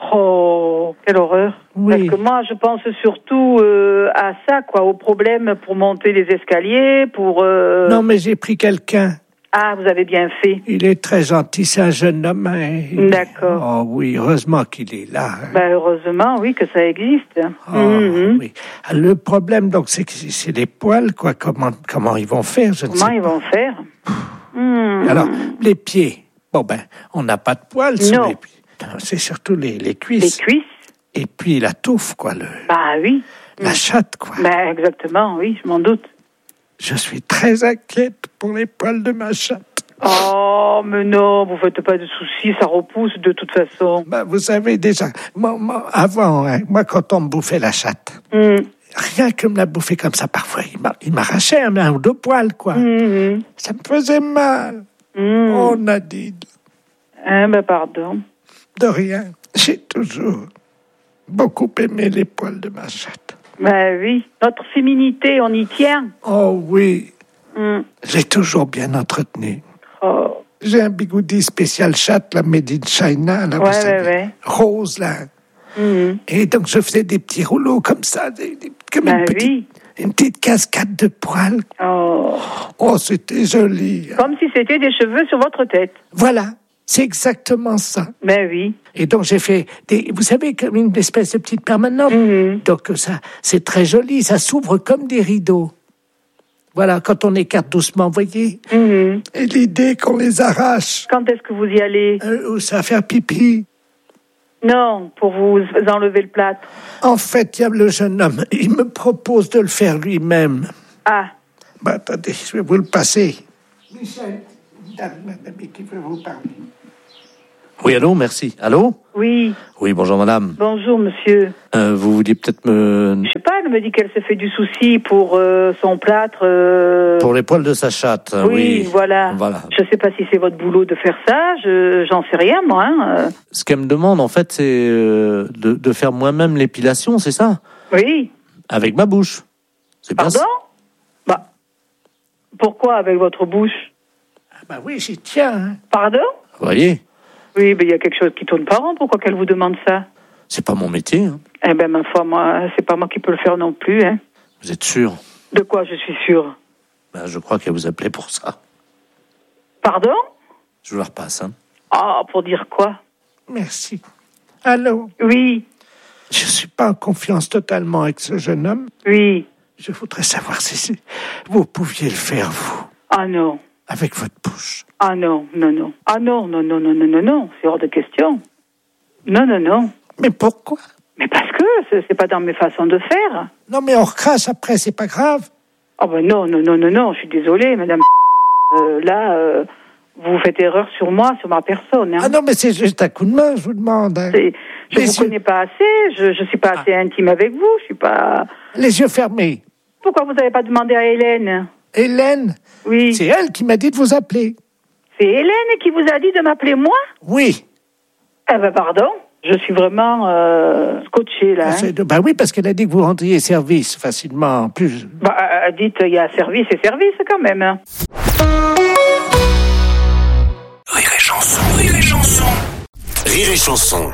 Oh, quelle horreur. Oui. Parce que moi, je pense surtout euh, à ça, quoi, au problème pour monter les escaliers, pour... Euh... Non, mais j'ai pris quelqu'un. Ah, vous avez bien fait. Il est très gentil, c'est un jeune homme. Hein. D'accord. Oh oui, heureusement qu'il est là. Hein. Ben, heureusement, oui, que ça existe. Oh, mm-hmm. Oui. Le problème, donc, c'est que c'est les poils, quoi. Comment, comment ils vont faire, je ne Comment sais ils pas. vont faire mmh. Alors, les pieds. Bon, ben, on n'a pas de poils non. sur les pieds. C'est surtout les, les cuisses. Les cuisses. Et puis la touffe, quoi. Le, bah oui. La chatte, quoi. Ben, exactement, oui, je m'en doute. Je suis très inquiète pour les poils de ma chatte. Oh, mais non, vous faites pas de soucis, ça repousse de toute façon. Ben, vous savez déjà, moi, moi, avant, hein, moi, quand on me bouffait la chatte, mm. rien que me la bouffer comme ça, parfois, il m'arrachait un, un ou deux poils, quoi. Mm-hmm. Ça me faisait mal. Mm. Oh, Nadine. Ah, ben, pardon. De rien. J'ai toujours beaucoup aimé les poils de ma chatte. Ben oui, notre féminité, on y tient. Oh oui. Mm. J'ai toujours bien entretenu. Oh. J'ai un bigoudi spécial chatte, la made in China, là, ouais, vous savez, ouais, ouais. rose, là. Mm. Et donc, je faisais des petits rouleaux comme ça, des, des, comme ben une, petite, oui. une petite cascade de poils. Oh, oh c'était joli. Comme si c'était des cheveux sur votre tête. Voilà. C'est exactement ça. Ben oui. Et donc j'ai fait des, vous savez, comme une espèce de petite permanente. Mm-hmm. Donc ça, c'est très joli, ça s'ouvre comme des rideaux. Voilà, quand on écarte doucement, vous voyez. Mm-hmm. Et l'idée qu'on les arrache. Quand est-ce que vous y allez? euh, Ça va faire pipi. Non, pour vous enlever le plâtre. En fait, il y a le jeune homme, il me propose de le faire lui-même. Ah. Bah attendez, je vais vous le passer. Michel, dame, madame qui veut vous parler. Oui, allô, merci. Allô? Oui. Oui, bonjour madame. Bonjour monsieur. Euh, vous vouliez peut-être me... Je sais pas, elle me dit qu'elle se fait du souci pour euh, son plâtre. Euh... Pour les poils de sa chatte, oui, oui. voilà. Voilà. Je sais pas si c'est votre boulot de faire ça, je j'en sais rien moi. Hein. Ce qu'elle me demande en fait, c'est euh, de, de faire moi-même l'épilation, c'est ça? Oui. Avec ma bouche. C'est bien Pardon? ça. Bah, pourquoi avec votre bouche? Ah bah oui, j'y tiens. Hein. Pardon? Vous voyez? Oui, mais il y a quelque chose qui tourne pas rond. Pourquoi qu'elle vous demande ça? C'est pas mon métier. Hein. Eh ben, ma foi, moi, c'est pas moi qui peux le faire non plus. Hein. Vous êtes sûr? De quoi je suis sûre? Ben, je crois qu'elle vous appelait pour ça. Pardon? Je vous la repasse. Hein. Ah, pour dire quoi? Merci. Allô? Oui. Je suis pas en confiance totalement avec ce jeune homme. Oui. Je voudrais savoir si c'est... vous pouviez le faire, vous. Ah non. Avec votre bouche. Ah non, non, non. Ah non, non, non, non, non, non, non. C'est hors de question. Non, non, non. Mais pourquoi? Mais parce que c'est, c'est pas dans mes façons de faire. Non, mais on recrache après, c'est pas grave. Oh ben non, non, non, non, non. Je suis désolée, madame. Euh, là, euh, vous faites erreur sur moi, sur ma personne. Hein. Ah non, mais c'est juste un coup de main, je vous demande. Hein. C'est, je Les vous yeux... connais pas assez. Je, je suis pas assez ah. intime avec vous. Je suis pas... Les yeux fermés. Pourquoi vous n'avez pas demandé à Hélène? Hélène? Oui. C'est elle qui m'a dit de vous appeler. C'est Hélène qui vous a dit de m'appeler moi? Oui. Eh ben pardon, je suis vraiment euh, scotchée là. Hein. De... Bah oui, parce qu'elle a dit que vous rendriez service facilement. En plus. Bah euh, dites, il y a service et service quand même. Hein. Rire et chanson, rire et chanson, rire et chanson.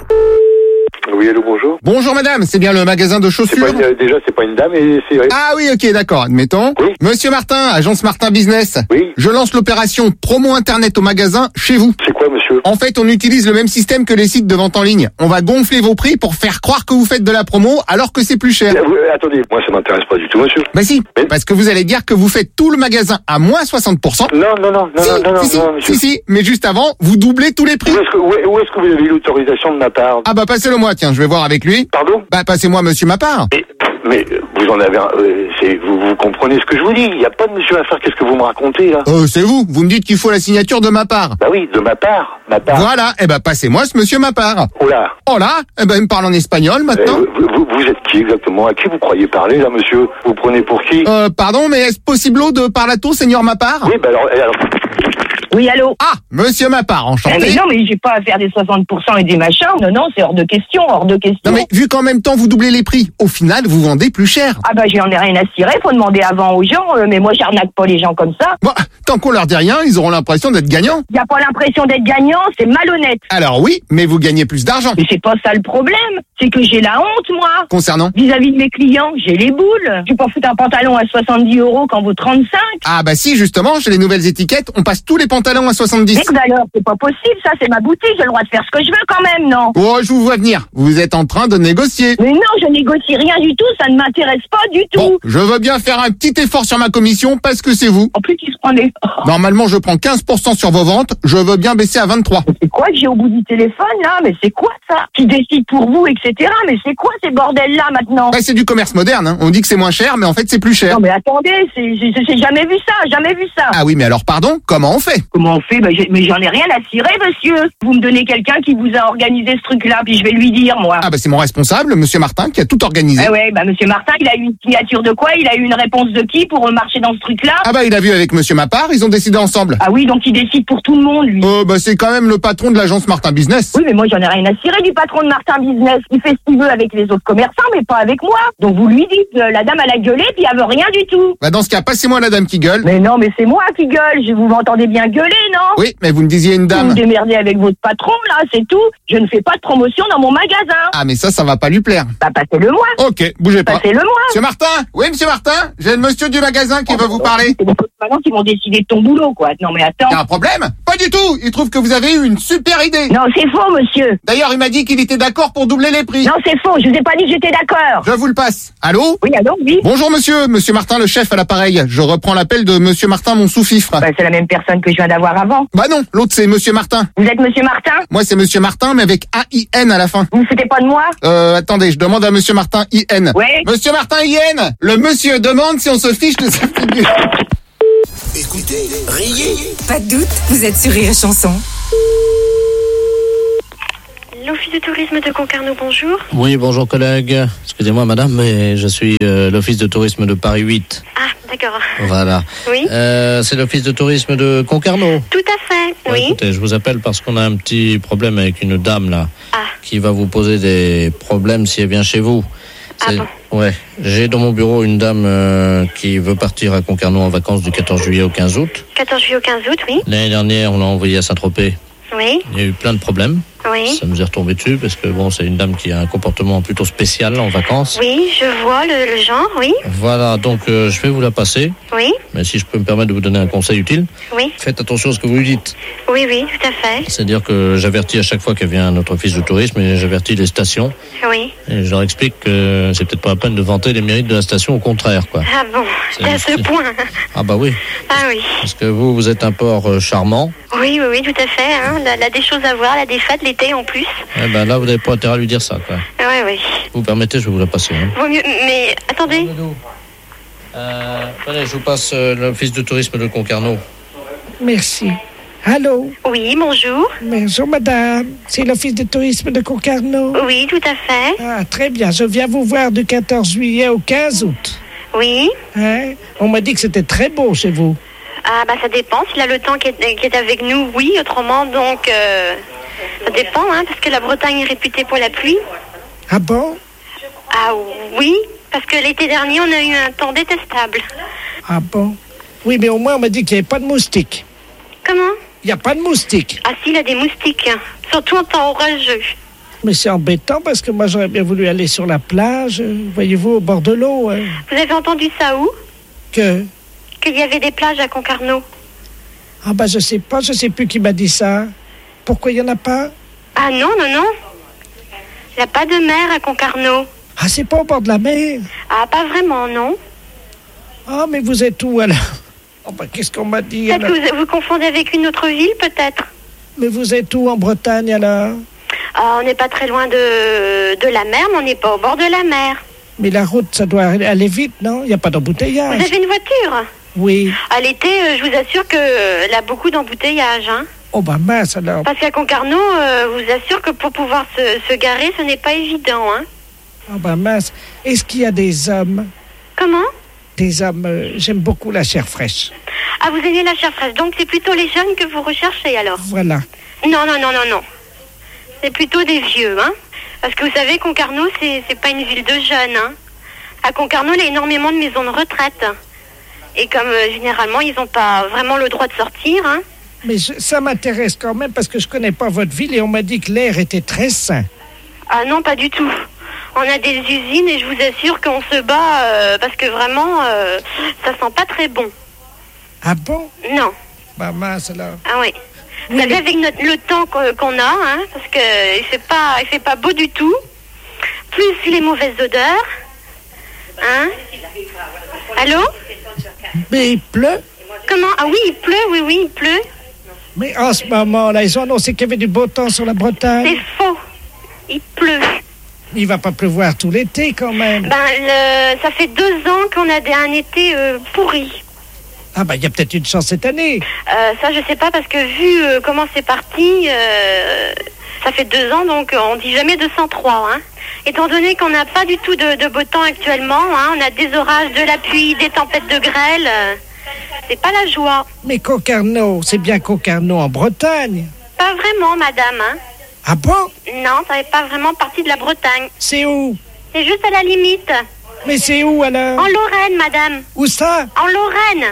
Oui, allô, bonjour. Bonjour madame, c'est bien le magasin de chaussures? C'est pas une, déjà, c'est pas une dame et c'est... Ah oui, ok, d'accord, admettons. Oui. Monsieur Martin, agence Martin Business. Oui. Je lance l'opération promo internet au magasin chez vous. C'est quoi, monsieur? En fait, on utilise le même système que les sites de vente en ligne. On va gonfler vos prix pour faire croire que vous faites de la promo alors que c'est plus cher. Euh, vous, attendez, moi ça m'intéresse pas du tout, monsieur. Bah si, oui. Parce que vous allez dire que vous faites tout le magasin à moins soixante pour cent. Non, non, non, non, si, non, non, si, non, monsieur. Si, si, mais juste avant, vous doublez tous les prix. Où est-ce que, où, où est-ce que vous avez eu l'autorisation de ma part? Ah bah passez-le moi, tiens, je vais voir avec lui. Pardon? Bah passez-moi monsieur ma part. Mais, mais vous en avez un, euh, c'est, vous, vous comprenez ce que je vous dis? Il n'y a pas de monsieur à faire, qu'est-ce que vous me racontez là? Euh, c'est vous, vous me dites qu'il faut la signature de ma part. Bah oui, de ma part, ma part. Voilà, eh ben passez-moi ce monsieur ma part. Oh là. Oh là, eh ben il me parle en espagnol maintenant. Euh, vous, vous, vous êtes qui exactement? À qui vous croyez parler là, monsieur? Vous prenez pour qui? Euh, pardon, mais est-ce possible de parlato, seigneur ma part? Oui, bah alors... alors... Oui, allô? Ah, monsieur ma part, enchanté. Mais non, mais j'ai pas à faire des soixante pour cent et des machins. Non, non, c'est hors de question, hors de question. Non, mais vu qu'en même temps vous doublez les prix, au final vous vendez plus cher. Ah bah j'en ai rien à cirer, faut demander avant aux gens, euh, mais moi j'arnaque pas les gens comme ça. Bon, tant qu'on leur dit rien, ils auront l'impression d'être gagnants. Y a pas l'impression d'être gagnant, c'est malhonnête. Alors oui, mais vous gagnez plus d'argent. Mais c'est pas ça le problème, c'est que j'ai la honte, moi. Concernant? Vis-à-vis de mes clients, j'ai les boules. Je vais pas foutre un pantalon à soixante-dix euros quand vaut trente-cinq. Ah bah si, justement, chez les nouvelles étiquettes, on passe tous les pantalons à soixante-dix. Mais alors, c'est pas possible, ça, c'est ma boutique, j'ai le droit de faire ce que je veux quand même, non? Oh, je vous vois venir. Vous êtes en train de négocier. Mais non, je négocie rien du tout, ça ne m'intéresse pas du tout. Bon, je veux bien faire un petit effort sur ma commission parce que c'est vous. En plus, il se prend des... Normalement, je prends quinze pour cent sur vos ventes. Je veux bien baisser à vingt-trois. Mais c'est quoi que j'ai au bout du téléphone, là? Mais c'est quoi, ça? Qui décide pour vous, et cetera. Mais c'est quoi ces bordels-là, maintenant? Bah, c'est du commerce moderne, hein. On dit que c'est moins cher, mais en fait, c'est plus cher. Non, mais attendez, c'est, j'ai, j'ai jamais vu ça, jamais vu ça. Ah oui, mais alors, pardon, comment on fait? Comment on fait? Bah, j'ai, mais j'en ai rien à cirer, monsieur. Vous me donnez quelqu'un qui vous a organisé ce truc-là, puis je vais lui dire, moi. Ah bah, c'est mon responsable, monsieur Martin, qui a tout organisé. Ah ouais, bah, monsieur Martin, il a eu une signature de quoi? Il a eu une réponse de qui pour marcher dans ce truc-là? Ah bah, il a vu avec monsieur Mapart, ils ont décidé ensemble. Ah oui, donc il décide pour tout le monde, lui. Euh, bah, c'est quand même le patron de l'agence Martin Business. Oui, mais moi, j'en ai rien à cirer du patron de Martin Business. Il fait ce qu'il veut avec les autres commerçants, mais pas avec moi. Donc vous lui dites, euh, la dame, elle a gueulé, puis elle veut rien du tout. Bah, dans ce cas, passez-moi la dame qui gueule. Mais non, mais c'est moi qui gueule. Je vous m'entendez bien gueuler, non? Oui, mais vous me disiez une dame. Vous vous démerdez avec votre patron, là, c'est tout. Je ne fais pas de promotion dans mon magasin. Ah, mais ça, ça va pas lui plaire. Bah, passez-le-moi. Ok, bougez pas. Passez-le-moi. Monsieur Martin? Oui, monsieur Martin? J'ai le monsieur du magasin qui oh, veut vous parler. C'est les maintenant qui vont décider de ton boulot, quoi. Non, mais attends. Y'a un problème? Pas du tout. Il trouve que vous avez eu une super idée. Non, c'est faux, monsieur. D'ailleurs, il m'a dit qu'il était d'accord pour doubler les prix. Non, c'est faux. Je vous ai pas dit que j'étais d'accord. Je vous le passe. Allô? Oui, allô, oui. Bonjour, monsieur. Monsieur Martin, le chef à l'appareil. Je reprends l'appel de monsieur Martin, mon sous-fifre. Bah, c'est la même personne que je viens d'avoir avant. Bah non, l'autre c'est monsieur Martin. Vous êtes monsieur Martin? Moi, c'est monsieur Martin, mais avec A I N à la fin. Vous ne foutez pas de moi? Euh, attendez, je demande à monsieur Martin I N. Oui. Monsieur Martin I N, le monsieur demande si on se fiche de sa figure. Écoutez, riez. Pas de doute, vous êtes sur Rire et Chanson. L'Office de tourisme de Concarneau, bonjour. Oui, bonjour collègue. Excusez-moi madame, mais je suis euh, l'Office de tourisme de Paris huit. Ah, d'accord. Voilà. Oui. Euh, c'est l'Office de tourisme de Concarneau. Tout à fait, Ouais, oui. Écoutez, je vous appelle parce qu'on a un petit problème avec une dame là, Ah. qui va vous poser des problèmes si elle vient chez vous. Ah C'est- bon. Ouais, j'ai dans mon bureau une dame euh, qui veut partir à Concarneau en vacances du quatorze juillet au quinze août. quatorze juillet au quinze août, oui. L'année dernière, on l'a envoyée à Saint-Tropez. Oui. Il y a eu plein de problèmes. Oui. Ça nous est retombé dessus parce que bon, c'est une dame qui a un comportement plutôt spécial en vacances. Oui, je vois le, le genre, oui. Voilà, donc euh, je vais vous la passer. Oui. Mais si je peux me permettre de vous donner un conseil utile, Oui. faites attention à ce que vous lui dites. Oui, oui, tout à fait. C'est-à-dire que j'avertis à chaque fois qu'elle vient à notre office de tourisme et j'avertis les stations. Oui. Et je leur explique que c'est peut-être pas la peine de vanter les mérites de la station, au contraire, quoi. Ah bon, C'est- c'est à ce c'est- point. Ah bah oui, Ah oui. parce que vous, vous êtes un port euh, charmant. Oui, oui, oui, tout à fait. Hein. Elle a des choses à voir, elle a des fêtes l'été en plus. Eh ben là, vous n'avez pas intérêt à lui dire ça, quoi. Oui, oui. Vous permettez, je vais vous la passer. Hein. Vaut mieux, mais attendez. Euh, allez, je vous passe euh, l'office de tourisme de Concarneau. Merci. Allô? Oui, bonjour. Bonjour, madame. C'est l'Office de tourisme de Concarneau? Oui, tout à fait. Ah, très bien. Je viens vous voir du quatorze juillet au quinze août. Oui. Hein? On m'a dit que c'était très beau chez vous. Ah, bah ça dépend. S'il a le temps qui est, qui est avec nous, oui. Autrement, donc, euh, ça dépend, hein, parce que la Bretagne est réputée pour la pluie. Ah bon? Ah oui, parce que l'été dernier, on a eu un temps détestable. Ah bon? Oui, mais au moins, on m'a dit qu'il n'y avait pas de moustiques. Comment? Il n'y a pas de moustiques. Ah si, il y a des moustiques, hein. Surtout en temps orageux. Mais c'est embêtant parce que moi, j'aurais bien voulu aller sur la plage, euh, voyez-vous, au bord de l'eau. hein. Vous avez entendu ça où? Que? Qu'il y avait des plages à Concarneau. Ah bah je sais pas, je sais plus qui m'a dit ça. Pourquoi il n'y en a pas? Ah non, non, non. Il n'y a pas de mer à Concarneau. Ah, c'est pas au bord de la mer? Ah, pas vraiment, non. Ah, mais vous êtes où alors? Oh bah qu'est-ce qu'on m'a dit Peut-être alors? que vous, vous confondez avec une autre ville, peut-être. Mais vous êtes où en Bretagne alors? Ah, on n'est pas très loin de, de la mer, mais on n'est pas au bord de la mer. Mais la route, ça doit aller vite, non? Il n'y a pas Vous d'embouteillage. avez une voiture? Oui. À l'été, euh, je vous assure qu'elle a beaucoup d'embouteillages, hein. Oh bah mince alors. Parce qu'à Concarneau, euh, je vous assure que pour pouvoir se, se garer, ce n'est pas évident, hein. Oh bah mince. Est-ce qu'il y a des hommes? Comment? Des hommes, euh, j'aime beaucoup la chair fraîche. Ah, vous aimez la chair fraîche, donc c'est plutôt les jeunes que vous recherchez, alors? Voilà. Non, non, non, non, non. C'est plutôt des vieux, hein. Parce que vous savez, Concarneau, c'est, c'est pas une ville de jeunes, hein. À Concarneau, il y a énormément de maisons de retraite. Et comme euh, généralement, ils n'ont pas vraiment le droit de sortir, hein. Mais je- ça m'intéresse quand même parce que je connais pas votre ville et on m'a dit que l'air était très sain. Ah non, pas du tout. On a des usines et je vous assure qu'on se bat euh, parce que vraiment, euh, ça sent pas très bon. Ah bon? Non. Bah mince alors. Ah oui. Vous savez, avec notre, le temps qu'on, qu'on a, hein, parce que il fait pas, il fait pas beau du tout. Plus les mauvaises odeurs. Hein? Allô? Mais il pleut? Comment? Ah oui, il pleut, oui, oui, il pleut. Mais en ce moment-là, ils ont annoncé qu'il y avait du beau temps sur la Bretagne. C'est faux. Il pleut. Il va pas pleuvoir tout l'été quand même. Ben, le, ça fait deux ans qu'on a des, un été euh, pourri. Ah bah il y a peut-être une chance cette année. Euh, ça, je sais pas, parce que vu euh, comment c'est parti, euh, ça fait deux ans, donc euh, on dit jamais deux cent trois. Hein. Étant donné qu'on n'a pas du tout de, de beau temps actuellement, hein, on a des orages, de la pluie, des tempêtes de grêle, euh, c'est pas la joie. Mais Concarneau, c'est bien Concarneau en Bretagne. Pas vraiment, madame. Hein. Ah bon? Non, ça n'est pas vraiment partie de la Bretagne. C'est où? C'est juste à la limite. Mais c'est où alors? En Lorraine, madame. Où ça? En Lorraine.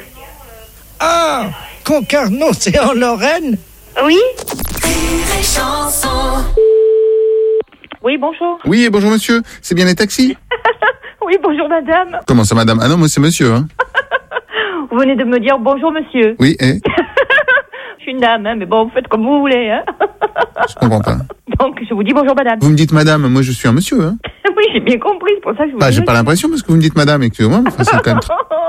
Ah, Concarneau, c'est en Lorraine? Oui. Oui, bonjour. Oui, bonjour monsieur, c'est bien les taxis? Oui, bonjour madame. Comment ça madame? Ah non, moi c'est monsieur, hein. Vous venez de me dire bonjour monsieur. Oui, eh, Je suis une dame, hein, mais bon, vous faites comme vous voulez. Hein. je comprends pas. Donc, je vous dis bonjour madame. Vous me dites madame, moi je suis un monsieur, hein. Oui, j'ai bien compris, c'est pour ça que je vous Bah dis j'ai pas monsieur. l'impression parce que vous me dites madame, excusez-moi, mais enfin, c'est quand même... tr-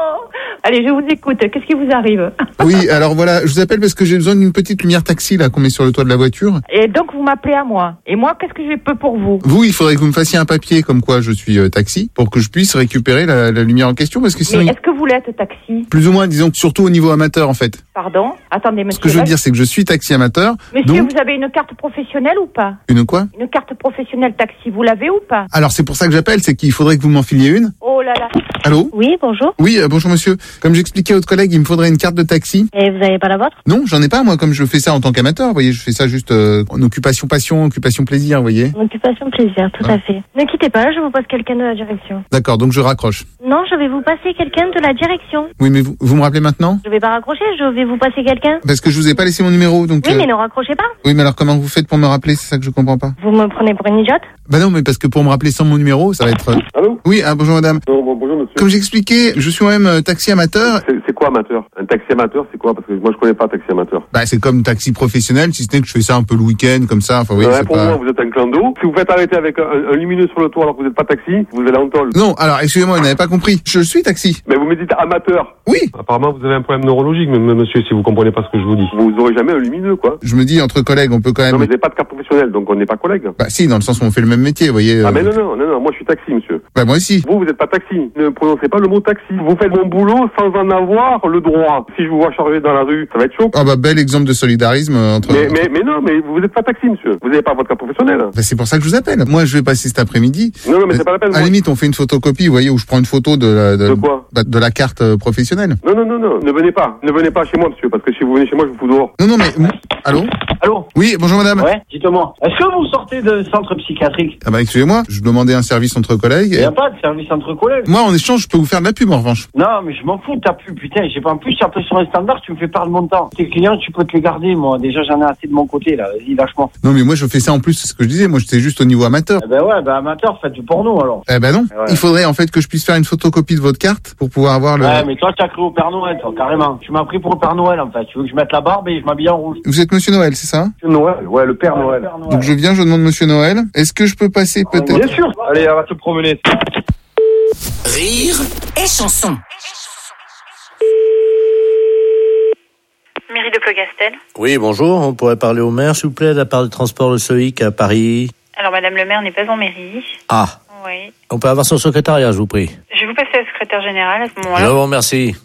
Allez, je vous écoute. Qu'est-ce qui vous arrive? Oui, alors voilà, je vous appelle parce que j'ai besoin d'une petite lumière taxi là qu'on met sur le toit de la voiture. Et donc, vous m'appelez à moi. Et moi, qu'est-ce que je peux pour vous? Vous, il faudrait que vous me fassiez un papier comme quoi je suis euh, taxi pour que je puisse récupérer la, la lumière en question parce que sinon... Mais il- est-ce que vous l'êtes, taxi? Plus ou moins, disons que surtout au niveau amateur en fait. Pardon? Attendez, monsieur. Ce que je veux dire, c'est que je suis taxi amateur. Monsieur, donc, vous avez une carte professionnelle ou pas? une quoi? Une carte professionnelle taxi, vous l'avez ou pas? Alors c'est pour ça que j'appelle, c'est qu'il faudrait que vous m'en filiez une. Oh là là. Allô? Oui, bonjour. Oui, euh, bonjour monsieur. Comme j'expliquais à votre collègue, il me faudrait une carte de taxi. Et vous n'avez pas la vôtre? Non, j'en ai pas moi, comme je fais ça en tant qu'amateur. Vous voyez, je fais ça juste euh, en occupation passion, occupation plaisir, vous voyez. Occupation plaisir, tout à fait. Ne quittez pas, je vous passe quelqu'un de la direction. D'accord, donc je raccroche. Non, je vais vous passer quelqu'un de la direction. Oui, mais vous, vous me rappelez maintenant? Je vais pas raccrocher, je vais vous passer quelqu'un. Parce que je vous ai pas laissé mon numéro, donc. Oui, euh, mais ne raccrochez pas. Oui, mais alors comment vous faites pour me rappeler? C'est ça que je comprends pas. Vous me prenez pour une idiote? Bah non, mais parce que pour me rappeler sans mon numéro, ça va être. euh, Allô? Oui, ah, bonjour madame. Non, bon, bonjour monsieur. Comme j'expliquais, je suis moi-même euh, taxi amateur. C'est c'est quoi amateur? Un taxi amateur, c'est quoi? Parce que moi je connais pas taxi amateur. Bah c'est comme taxi professionnel, si ce n'est que je fais ça un peu le week-end, comme ça. Enfin, oui, Ouais, c'est pour pas. moi, vous êtes un clando. Si vous faites arrêter avec un, un lumineux sur le toit alors que vous n'êtes pas taxi, vous allez en tôle. Non, alors excusez-moi, vous n'avez pas compris. Je suis taxi. Mais vous me dites amateur. Oui. Apparemment, vous avez un problème neurologique, m- monsieur, si vous comprenez pas ce que je vous dis. Vous aurez jamais un lumineux, quoi. Je me dis entre collègues, on peut quand même. Non, mais vous n'avez pas de carte professionnelle, donc on n'est pas collègues. Bah si, dans le sens où on fait le même métier, vous voyez. Ah, euh, mais non, non, non, non, moi je suis taxi, monsieur. Bah moi aussi. Vous, vous n'êtes pas taxi. Ne prononcez pas le mot taxi. Vous faites mon boulot sans en avoir le droit. Si je vous vois charger dans la rue, ça va être chaud. Ah bah bel exemple de solidarisme euh, entre. Mais, mais, mais non, mais vous n'êtes pas taxi, monsieur. Vous n'avez pas votre carte professionnelle. Bah, c'est pour ça que je vous appelle. Moi, je vais passer cet après-midi. Non, non, mais c'est pas la peine. À la moi. limite, on fait une photocopie, vous voyez, où je prends une photo de la, de, De quoi bah, de la carte euh, professionnelle. Non, non, non, non, ne venez pas. Ne venez pas chez moi, monsieur, parce que si vous venez chez moi, je vous fous dehors. Non, non, mais. Allô? Allô? Oui, bonjour madame. Ouais, dites-moi. Est-ce que vous sortez de centre psychiatrique? Ah bah excusez-moi, je demandais un service entre collègues. Il et- n'y a pas de service entre collègues. Moi, en échange, je peux vous faire de la pub en revanche. Non, mais je m'en fous de ta pub, putain. J'ai pas en plus, tu appelles sur un standard, tu me fais perdre mon temps. Tes clients, tu peux te les garder, moi. Déjà, j'en ai assez de mon côté, là. Vas-y, lâche-moi. Non, mais moi, je fais ça en plus, c'est ce que je disais. Moi, j'étais juste au niveau amateur. Eh ben ouais, ben amateur, faites du porno, alors. Eh ben non. Ouais. Il faudrait en fait que je puisse faire une photocopie de votre carte pour pouvoir avoir le. Ouais, mais toi, tu as cru au Père Noël, toi, carrément. Tu m'as pris pour le Père Noël, en fait. Tu veux que je mette la barbe et je m'habille en rouge. Vous êtes Monsieur Noël, c'est ça? Noël, ouais, le Père Noël. Donc je viens, je demande Monsieur Noël. Est-ce que je peux passer peut-être? Bien sûr. Allez, on va se promener. Rire et chanson. Mairie de Plogastel. Oui, bonjour. On pourrait parler au maire, s'il vous plaît, de la part du transport Le Soïc à Paris. Alors, madame le maire n'est pas en mairie. Ah, Oui. on peut avoir son secrétariat, je vous prie. Je vais vous passer la secrétaire générale à ce Je moment-là. vous remercie.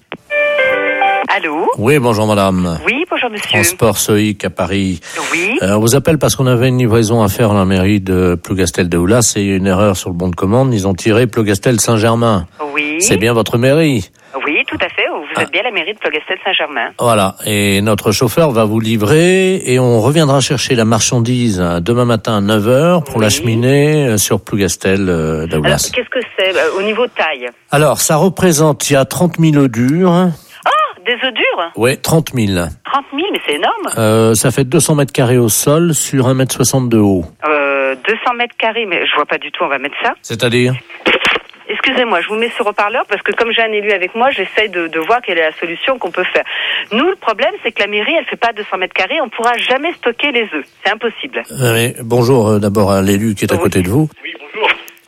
Allô? Oui, bonjour madame. Oui, bonjour monsieur. Transport Soïc à Paris. Oui. Euh, on vous appelle parce qu'on avait une livraison à faire à la mairie de Plougastel de Oulas. C'est une erreur sur le bon de commande. Ils ont tiré Plougastel Saint-Germain. Oui. C'est bien votre mairie. Oui, tout à fait. Vous êtes bien à la mairie de Plogastel Saint-Germain. Voilà. Et notre chauffeur va vous livrer et on reviendra chercher la marchandise euh, demain matin à neuf heures pour l'acheminer euh, sur Plougastel euh, Alors, d'Aulas. qu'est-ce que c'est euh, au niveau taille? Alors, ça représente, il y a trente mille œufs durs. Oh, des œufs durs? Ouais, trente mille. trente mille, mais c'est énorme. Euh, ça fait deux cents mètres carrés au sol sur un mètre soixante de haut. Euh, deux cents mètres carrés, mais je vois pas du tout, on va mettre ça. C'est-à-dire? Excusez-moi, je vous mets sur haut-parleur parce que comme j'ai un élu avec moi, j'essaye de, de voir quelle est la solution qu'on peut faire. Nous, le problème, c'est que la mairie, elle fait pas deux cents mètres carrés, on pourra jamais stocker les œufs. C'est impossible. Euh, mais bonjour euh, d'abord à l'élu qui est à côté de vous. Oui, bonjour.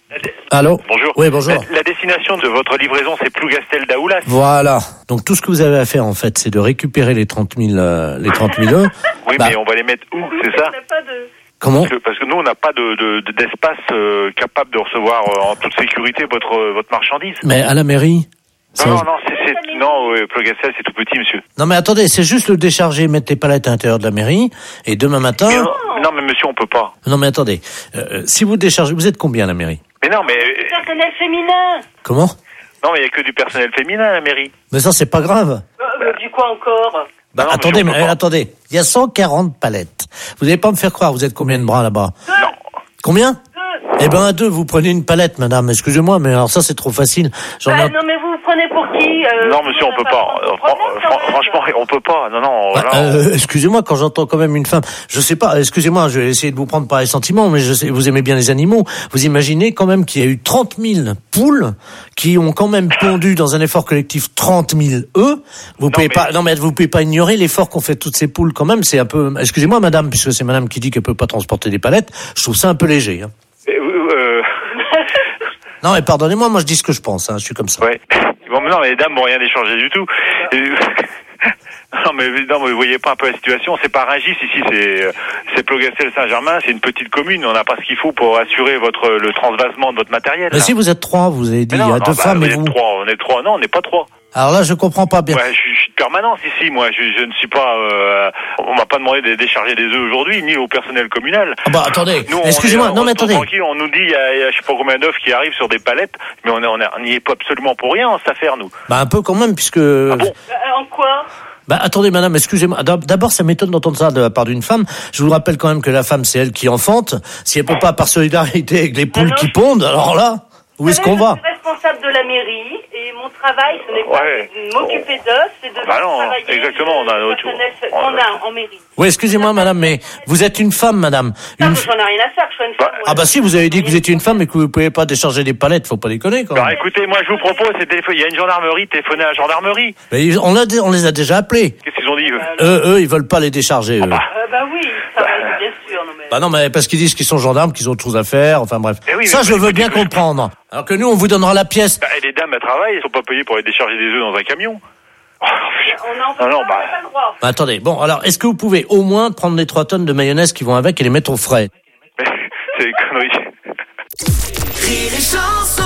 Allô? Bonjour. Oui, bonjour. La, la destination de votre livraison, c'est Plougastel d'Aoulas. Voilà. Donc tout ce que vous avez à faire en fait, c'est de récupérer les trente mille, euh, les trente mille œufs. Oui, Bah, mais on va les mettre où, c'est ça? Comment? Parce que, parce que nous, on n'a pas de, de- de- d'espace euh, capable de recevoir euh, en toute sécurité votre, euh, votre marchandise. Mais à la mairie? Non, non, non, c'est, c'est, non, euh, Plougastel, c'est tout petit, monsieur. Non mais attendez, c'est juste le décharger, mettre les palettes à l'intérieur de la mairie, et demain matin... Mais non, non, mais monsieur, on peut pas. Non mais attendez, euh, si vous déchargez, vous êtes combien à la mairie? Mais non, mais... euh, Personnel féminin. Comment? Non, mais il n'y a que du personnel féminin à la mairie. Mais ça c'est pas grave. Euh, du quoi encore? Bah, Non, attendez, monsieur, on mais peut pas. attendez, il y a cent quarante palettes. Vous n'allez pas me faire croire, vous êtes combien de bras là-bas? Non. Combien? Eh ben à deux, vous prenez une palette, madame. Excusez-moi, mais alors ça c'est trop facile. J'en ai Bah, un- non, mais vous vous prenez pour qui euh, Non, monsieur, on peut pas. Euh, fran- fran- franchement, on peut pas. Non, non, Bah, là, on- euh, excusez-moi, quand j'entends quand même une femme, je sais pas, excusez-moi, je vais essayer de vous prendre par les sentiments, mais je sais, vous aimez bien les animaux. Vous imaginez quand même qu'il y a eu trente mille poules qui ont quand même pondu dans un effort collectif trente mille œufs. Vous pouvez pas, non mais vous pouvez pas ignorer l'effort qu'ont fait toutes ces poules quand même. C'est un peu, excusez-moi, madame, puisque c'est madame qui dit qu'elle peut pas transporter des palettes. Je trouve ça un peu léger. Hein. Euh, euh, Non mais pardonnez-moi, moi je dis ce que je pense. Hein, je suis comme ça. ouais. Bon, non, Non, mais les dames vont rien échanger du tout. Et... Non mais non mais vous voyez pas un peu la situation, c'est pas Rungis ici, c'est c'est Plogastel-Saint-Germain, c'est une petite commune, on n'a pas ce qu'il faut pour assurer votre le transvasement de votre matériel. Mais là. Si vous êtes trois, vous avez dit, non, il y a non, deux bah, femmes et vous. On est trois, on est trois, non on n'est pas trois. Alors là je comprends pas bien. Ouais, je, je suis de permanence ici, moi, je, je ne suis pas, euh, on m'a pas demandé de décharger des œufs aujourd'hui, ni au personnel communal. Ah bah attendez, nous, excusez-moi, est, non mais attendez. Tranquille, on nous dit il y, a, il y a je sais pas combien d'œufs qui arrivent sur des palettes, mais on est, on n'y est pas absolument pour rien en cette affaire nous. Bah un peu quand même puisque. Ah bon Euh, en quoi? Bah attendez madame, excusez-moi. D'abord, ça m'étonne d'entendre ça de la part d'une femme. Je vous rappelle quand même que la femme, c'est elle qui enfante. Si elle peut pas par solidarité avec les poules non, qui pondent, alors là, où est-ce qu'on va? Je suis responsable de la mairie et mon travail, ce n'est pas ouais. de m'occuper d'eux, c'est de bah non, travailler exactement, on a notre qu'on a en mairie. Oui, excusez-moi madame, mais vous êtes une femme madame. Non, Une... j'en ai rien à faire, je suis une femme. Bah, ah bah si, vous avez dit que vous étiez une femme et que vous ne pouvez pas décharger des palettes, faut pas déconner quand même. Alors écoutez, moi je vous propose, c'est téléphoner, il y a une gendarmerie, téléphonez à la gendarmerie. Mais on, a, on les a déjà appelés. Qu'est-ce qu'ils ont dit eux? Eux, eux, ils veulent pas les décharger eux. Euh, bah oui, ça va, bien sûr. Non, mais... Bah non, mais parce qu'ils disent qu'ils sont gendarmes, qu'ils ont autre chose à faire, enfin bref. Eh oui, ça, mais je veux bien comprendre. Alors que nous, on vous donnera la pièce. Bah, et les dames, elles travaillent, elles sont pas payées pour aller décharger des œufs dans un camion. On en peut Ah non, pas, bah... on peut pas le croire. Bah, attendez, bon, alors, est-ce que vous pouvez au moins prendre les trois tonnes de mayonnaise qui vont avec et les mettre au frais? C'est des conneries. Rire et chanson.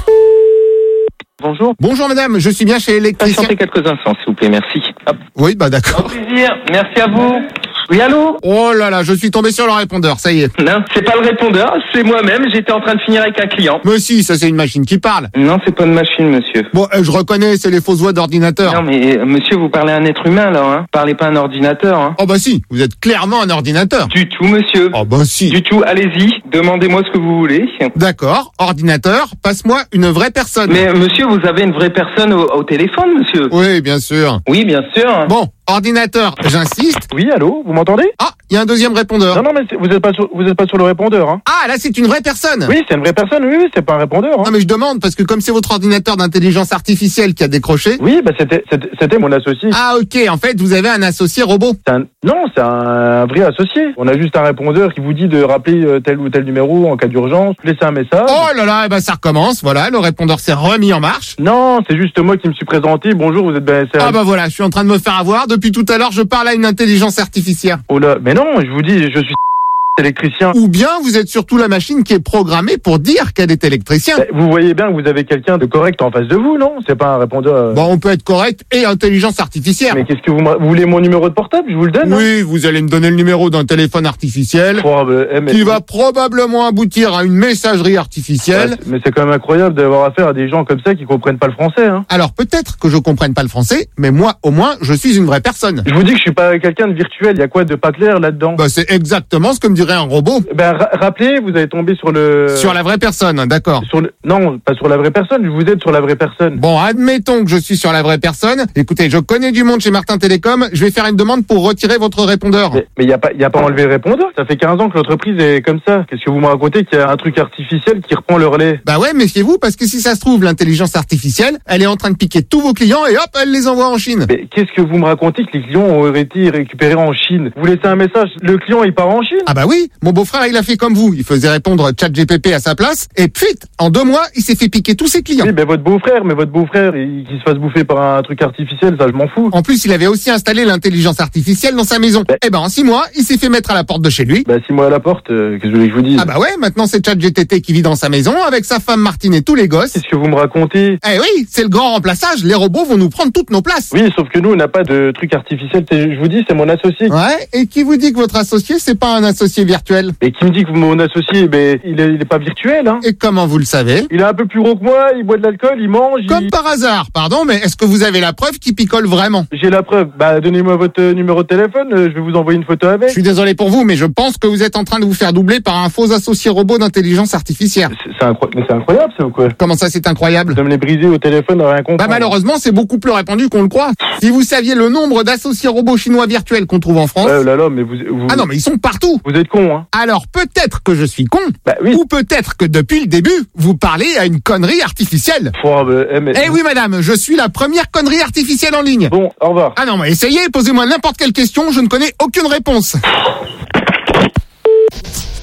Bonjour. Bonjour madame, je suis bien chez l'électricien. Patientez quelques instants, s'il vous plaît, merci. Hop. Oui, bah d'accord. Au plaisir, merci à vous. Oui, allô? Oh là là, je suis tombé sur le répondeur, ça y est. Non, c'est pas le répondeur, c'est moi-même, j'étais en train de finir avec un client. Mais si, ça c'est une machine qui parle. Non, c'est pas une machine, monsieur. Bon, euh, je reconnais, c'est les fausses voix d'ordinateur. Non, mais euh, monsieur, vous parlez à un être humain, là, hein. Parlez pas à un ordinateur, hein. Oh bah si, vous êtes clairement un ordinateur. Du tout, monsieur. Oh bah si. Du tout, allez-y, demandez-moi ce que vous voulez. D'accord, ordinateur, passe-moi une vraie personne. Mais monsieur, vous avez une vraie personne au, au téléphone, monsieur? Oui, bien sûr. Oui, bien sûr. Bon, ordinateur, j'insiste. Oui, allô, vous m'entendez? Ah, il y a un deuxième répondeur. Non, non, mais c'est- vous êtes pas sur, vous êtes pas sur le répondeur, hein. Ah, là c'est une vraie personne. Oui, c'est une vraie personne, oui, oui, c'est pas un répondeur, hein. Non mais je demande, parce que comme c'est votre ordinateur d'intelligence artificielle qui a décroché... Oui, bah c'était, c'était, c'était mon associé. Ah ok, en fait vous avez un associé robot. C'est un- non, c'est un vrai associé. On a juste un répondeur qui vous dit de rappeler euh, tel ou tel numéro en cas d'urgence, laisser un message. Oh là là, eh ben ça recommence, voilà, le répondeur s'est remis en marche. Non, c'est juste moi qui me suis présenté. Bonjour, vous êtes bien S R M. Ah bah voilà, je suis en train de me faire avoir, depuis tout à l'heure je parle à une intelligence artificielle. Oh là, mais non, je vous dis, je suis électricien. Ou bien vous êtes surtout la machine qui est programmée pour dire qu'elle est électricien. Vous voyez bien que vous avez quelqu'un de correct en face de vous, non? C'est pas un répondeur. euh, Bon, on peut être correct et intelligence artificielle. Mais qu'est-ce que vous, me- vous voulez mon numéro de portable? Je vous le donne. hein. Oui, vous allez me donner le numéro d'un téléphone artificiel Oh, bah, eh, mais- qui va probablement aboutir à une messagerie artificielle. Ouais, mais c'est quand même incroyable d'avoir affaire à des gens comme ça qui comprennent pas le français, hein. Alors peut-être que je comprenne pas le français, mais moi au moins je suis une vraie personne. Je vous dis que je suis pas quelqu'un de virtuel. Il y a quoi de pas clair là-dedans? Bah c'est exactement ce que me dirait un robot. Ben, ra- rappelez, vous avez tombé sur le... Sur la vraie personne, d'accord. Sur le... Non, pas sur la vraie personne, vous êtes sur la vraie personne. Bon, admettons que je suis sur la vraie personne. Écoutez, je connais du monde chez Martin Télécom, je vais faire une demande pour retirer votre répondeur. Mais il y a pas, y a pas enlevé le répondeur. Ça fait quinze ans que l'entreprise est comme ça. Qu'est-ce que vous me racontez qu'il y a un truc artificiel qui reprend le relais? Bah ouais, méfiez-vous, parce que si ça se trouve, l'intelligence artificielle, elle est en train de piquer tous vos clients et hop, elle les envoie en Chine. Mais qu'est-ce que vous me racontez que les clients ont été récupérés en Chine? Vous laissez un message, le client il part en Chine? Ah bah oui, mon beau-frère il a fait comme vous, il faisait répondre ChatGPT à sa place, et puis en deux mois, il s'est fait piquer tous ses clients. Oui, ben votre beau-frère, mais votre beau-frère, il, qu'il se fasse bouffer par un truc artificiel, ça je m'en fous. En plus, il avait aussi installé l'intelligence artificielle dans sa maison. Ben- Eh ben en six mois, il s'est fait mettre à la porte de chez lui. Bah si moi à la porte, euh, qu'est-ce que vous voulez que je vous dise? Ah bah ouais, maintenant c'est ChatGPT qui vit dans sa maison avec sa femme Martine et tous les gosses. Qu'est-ce que vous me racontez? Eh oui, c'est le grand remplaçage, les robots vont nous prendre toutes nos places. Oui, sauf que nous, on n'a pas de truc artificiel. C'est- Je vous dis, c'est mon associé. Ouais, et qui vous dit que votre associé, c'est pas un associé virtuel? Et qui me dit que mon associé, ben, il est, il est pas virtuel, hein. Et comment vous le savez? Il est un peu plus gros que moi, il boit de l'alcool, il mange. Comme il... par hasard, pardon, mais est-ce que vous avez la preuve qu'il picole vraiment? J'ai la preuve. Bah, donnez-moi votre euh, numéro de téléphone, euh, je vais vous envoyer une photo avec. Je suis désolé pour vous, mais je pense que vous êtes en train de vous faire doubler par un faux associé robot d'intelligence artificielle. C'est c'est incro- mais c'est incroyable, ça ou quoi? Comment ça, c'est incroyable? De me les briser au téléphone, rien comprendre. Bah malheureusement, c'est beaucoup plus répandu qu'on le croit. Si vous saviez le nombre d'associés robots chinois virtuels qu'on trouve en France... Ouais, oh là là, mais vous, vous... Ah non, mais ils sont partout. Vous êtes con, hein. Alors peut-être que je suis con, Bah oui. ou peut-être que depuis le début, vous parlez à une connerie artificielle. Oh, bah, eh, mais... Eh oui madame, je suis la première connerie artificielle en ligne. Bon, au revoir. Ah non, mais essayez, posez-moi n'importe quelle question, je ne connais aucune réponse.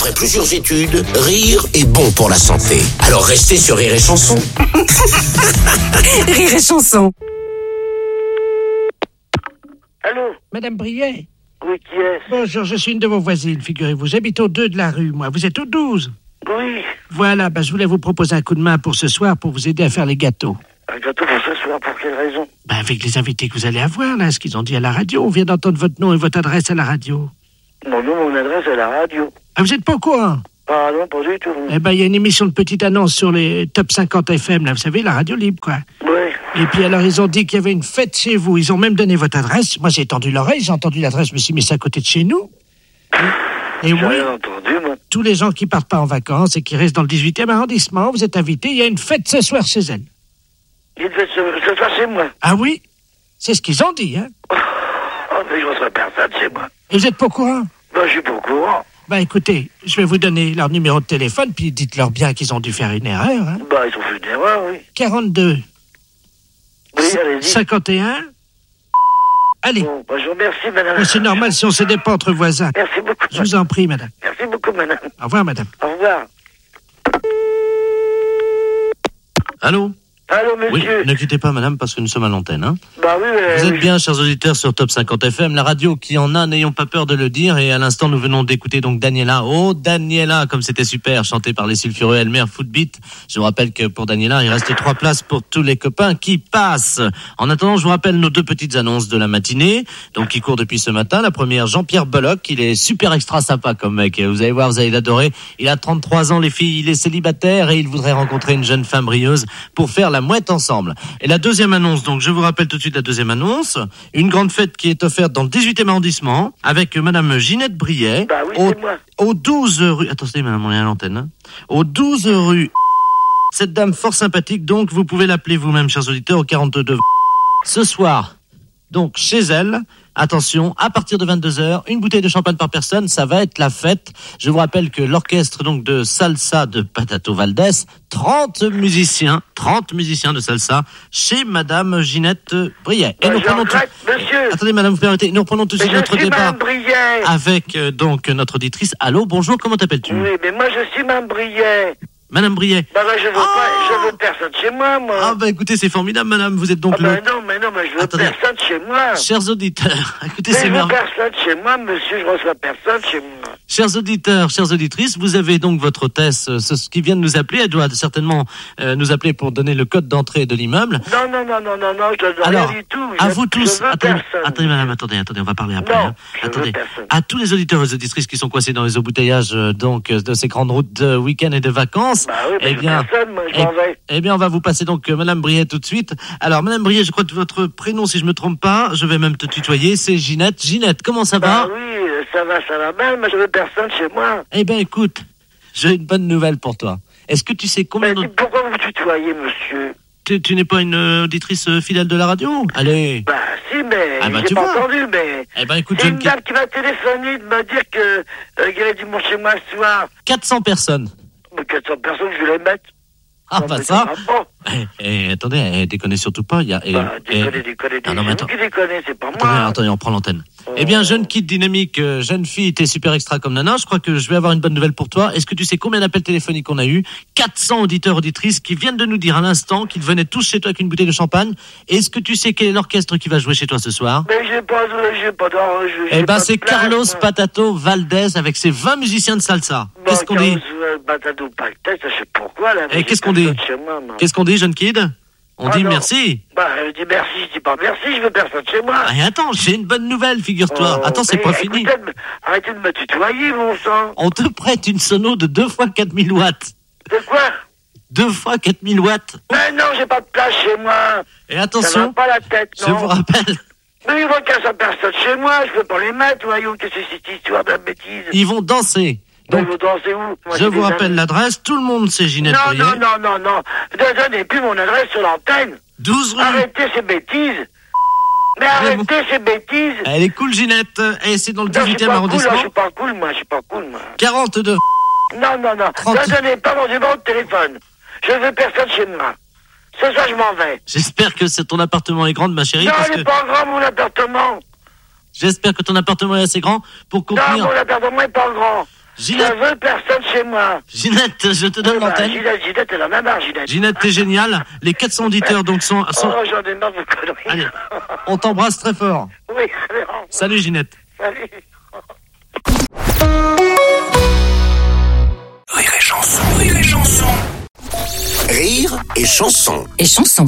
D'après plusieurs études, rire est bon pour la santé. Alors restez sur Rire et Chanson. Rire et Chanson. Allô? Madame Briet? Oui, qui est-ce? Bonjour, je suis une de vos voisines, figurez-vous. J'habite au deux de la rue, moi. Vous êtes au douze? Oui. Voilà, ben, je voulais vous proposer un coup de main pour ce soir pour vous aider à faire les gâteaux. Un gâteau pour ce soir, pour quelle raison? Ben, avec les invités que vous allez avoir, là, ce qu'ils ont dit à la radio. On vient d'entendre votre nom et votre adresse à la radio. Mon nom, mon adresse à la radio. Ah, vous êtes pas au courant? Ah non, pas du tout. Eh ben, il y a une émission de petite annonce sur les top cinquante F M, là, vous savez, la radio libre, quoi. Oui. Et puis alors, ils ont dit qu'il y avait une fête chez vous. Ils ont même donné votre adresse. Moi, j'ai tendu l'oreille, j'ai entendu l'adresse, je me suis mis ça à côté de chez nous. Et, et J'ai oui, rien entendu, moi. tous les gens qui partent pas en vacances et qui restent dans le dix-huitième arrondissement, vous êtes invités. Il y a une fête ce soir chez elle. Il devait se, se faire chez moi. Ah oui? C'est ce qu'ils ont dit, hein? Oh, mais je reçois personne chez moi. Et vous êtes pas au courant? Ben, je suis pas au courant. Bah écoutez, je vais vous donner leur numéro de téléphone, puis dites-leur bien qu'ils ont dû faire une erreur, hein? Bah, ils ont fait une erreur, oui. quarante-deux. Oui, allez-y. cinquante et un. Allez. Bon, bah, je vous remercie, madame. Mais c'est normal si on ne s'aidait pas entre voisins. Merci beaucoup. Je vous en prie, madame. Merci beaucoup, madame. Au revoir, madame. Au revoir. Allô? Allô, monsieur? Oui, ne quittez pas, madame, parce que nous sommes à l'antenne. Hein. Bah oui, euh, Vous êtes oui, bien, chers auditeurs, sur Top cinquante F M, la radio qui en a, n'ayons pas peur de le dire. Et à l'instant, nous venons d'écouter donc Daniela. Oh, Daniela, comme c'était super, chanté par les sulfureux Elmer Footbeat. Je vous rappelle que pour Daniela, il reste trois places pour tous les copains qui passent. En attendant, je vous rappelle nos deux petites annonces de la matinée, donc qui courent depuis ce matin. La première, Jean-Pierre Belloc, il est super extra sympa comme mec. Vous allez voir, vous allez l'adorer. Il a trente-trois ans, les filles, il est célibataire et il voudrait rencontrer une jeune femme brilleuse pour faire la mouette ensemble. Et la deuxième annonce, donc je vous rappelle tout de suite la deuxième annonce, une grande fête qui est offerte dans le dix-huitième arrondissement avec madame Ginette Briet, bah oui, au, c'est moi. au douze rue, attendez madame, on est à l'antenne, hein, au douze rue, cette dame fort sympathique, donc vous pouvez l'appeler vous-même, chers auditeurs, au quarante-deux. Ce soir, donc chez elle, attention, à partir de vingt-deux heures, une bouteille de champagne par personne, ça va être la fête. Je vous rappelle que l'orchestre donc de salsa de Patato Valdés, trente musiciens, trente musiciens de salsa chez madame Ginette Briet. Et bah, nous prenons tout... monsieur. Attendez madame, vous permettez, nous reprenons tout de suite mais notre je suis départ Mme Briet. avec euh, donc notre auditrice. Allô, bonjour, comment t'appelles-tu? Oui, mais moi je suis Mme Briet. Madame Briet. Bah, bah je veux oh pas, je veux personne chez moi, moi. Ah bah écoutez, c'est formidable madame, vous êtes donc ah, le... bah, non, mais non, mais je veux Attendez. personne chez moi. Chers auditeurs, écoutez, mais c'est je veux merveilleux. personne chez moi, monsieur, je reçois personne chez moi. Chers auditeurs, chères auditrices, vous avez donc votre hôtesse euh, ce, qui vient de nous appeler. Elle doit certainement euh, nous appeler pour donner le code d'entrée de l'immeuble. Non, non, non, non, non, non, je ne donne Alors, rien du tout. à je, vous tous, je veux attendez, personne. attendez madame, attendez, attendez, on va parler après. Non, hein. je Attendez, veux personne. à tous les auditeurs et les auditrices qui sont coincés dans les embouteillages euh, donc euh, de ces grandes routes de week-end et de vacances, bah oui, mais eh je veux bien, personne, moi, je eh, m'en vais. eh bien, on va vous passer donc euh, madame Briet tout de suite. Alors, madame Briet, je crois que votre prénom, si je me trompe pas, je vais même te tutoyer, c'est Ginette. Ginette, comment ça Bah va? oui, ça va, ça va mal, mais je veux personne chez moi. Eh bien, écoute, j'ai une bonne nouvelle pour toi. Est-ce que tu sais combien... Mais pourquoi vous tutoyez, monsieur? Tu, tu n'es pas une euh, auditrice euh, fidèle de la radio? Allez. Bah si, mais Ah bah, j'ai tu pas vois. entendu, mais... Eh ben, écoute, C'est je une ne dame qui m'a téléphoné de me dire que euh, qu'il y avait du monde chez moi ce soir. quatre cents personnes. Mais quatre cents personnes, je vais les mettre. Ah, Non, pas mais ça. ça va pas. Eh, eh, attendez, eh, déconnez surtout pas. Il y a, eh, Bah, eh, déconnez, déconnez, Ah, non, mais c'est attends. vous qui déconnez, c'est pas Attendez, moi. attendez, on prend l'antenne. Eh bien, jeune kid dynamique, euh, jeune fille, t'es super extra comme nana. Je crois que je vais avoir une bonne nouvelle pour toi. Est-ce que tu sais combien d'appels téléphoniques on a eu? quatre cents auditeurs, auditrices qui viennent de nous dire à l'instant qu'ils venaient tous chez toi avec une bouteille de champagne. Est-ce que tu sais quel est l'orchestre qui va jouer chez toi ce soir? Mais j'ai pas, j'ai pas d'or, j'ai Eh pas ben, de c'est place, Carlos moi. Patato Valdés avec ses vingt musiciens de salsa. Bah, Qu'est-ce qu'on dit? Carlos, euh, Batado Pactet, je sais pourquoi, là. mais Eh, j'ai qu'est-ce qu'on dit? personne chez moi, moi. Qu'est-ce qu'on dit, jeune kid? On Ah, dit non. merci. Bah, je dis merci, je dis pas merci, je veux personne chez moi. Ah, et attends, j'ai une bonne nouvelle, figure-toi. Oh, attends, c'est mais pas fini. écoutez de me- Arrêtez de me tutoyer, mon sang. On te prête une sono de deux fois quatre mille watts. De quoi? deux fois quatre mille watts. Mais non, j'ai pas de place chez moi. Et Ça va attention, pas la tête, je non. vous rappelle, Mais ils vont qu'à sa personne chez moi, je peux pas les mettre, voyons, que c'est cette histoire de bêtise. ils vont danser. Donc, Donc, vous dansez où? Moi, je j'ai vous des rappelle amis. l'adresse. Tout le monde sait Ginette Non, Briet. non, non, non, non. Ne donnez plus mon adresse sur l'antenne. douze rue. Arrêtez ces bêtises. Mais arrêtez ces bêtises. Elle est cool, Ginette. Et c'est dans le Non, je suis dix-huitième pas cool, là, je arrondissement. suis pas cool, moi, je suis pas cool, moi. quarante-deux. Non, non, non. trente. Ne donnez pas mon numéro de téléphone. Je veux personne chez moi. C'est ça, je m'en vais. J'espère que c'est- ton appartement est grand, ma chérie. Non, parce il que est pas grand, mon appartement. j'espère que ton appartement est assez grand pour Non, contenir. mon appartement est pas grand. Ginette. Je veux personne chez moi. Ginette, je te donne Ouais, bah, l'antenne. Ginette, Ginette, elle en a marre, Ginette. Ginette, t'es génial. Les quatre cents auditeurs donc sont... sont... Oh, j'en ai marre de vos conneries. Allez, on t'embrasse très fort. Oui, allez, au revoir. Salut Ginette. Salut. Rire et chanson, rire et chanson. Rire et chanson. Et chanson.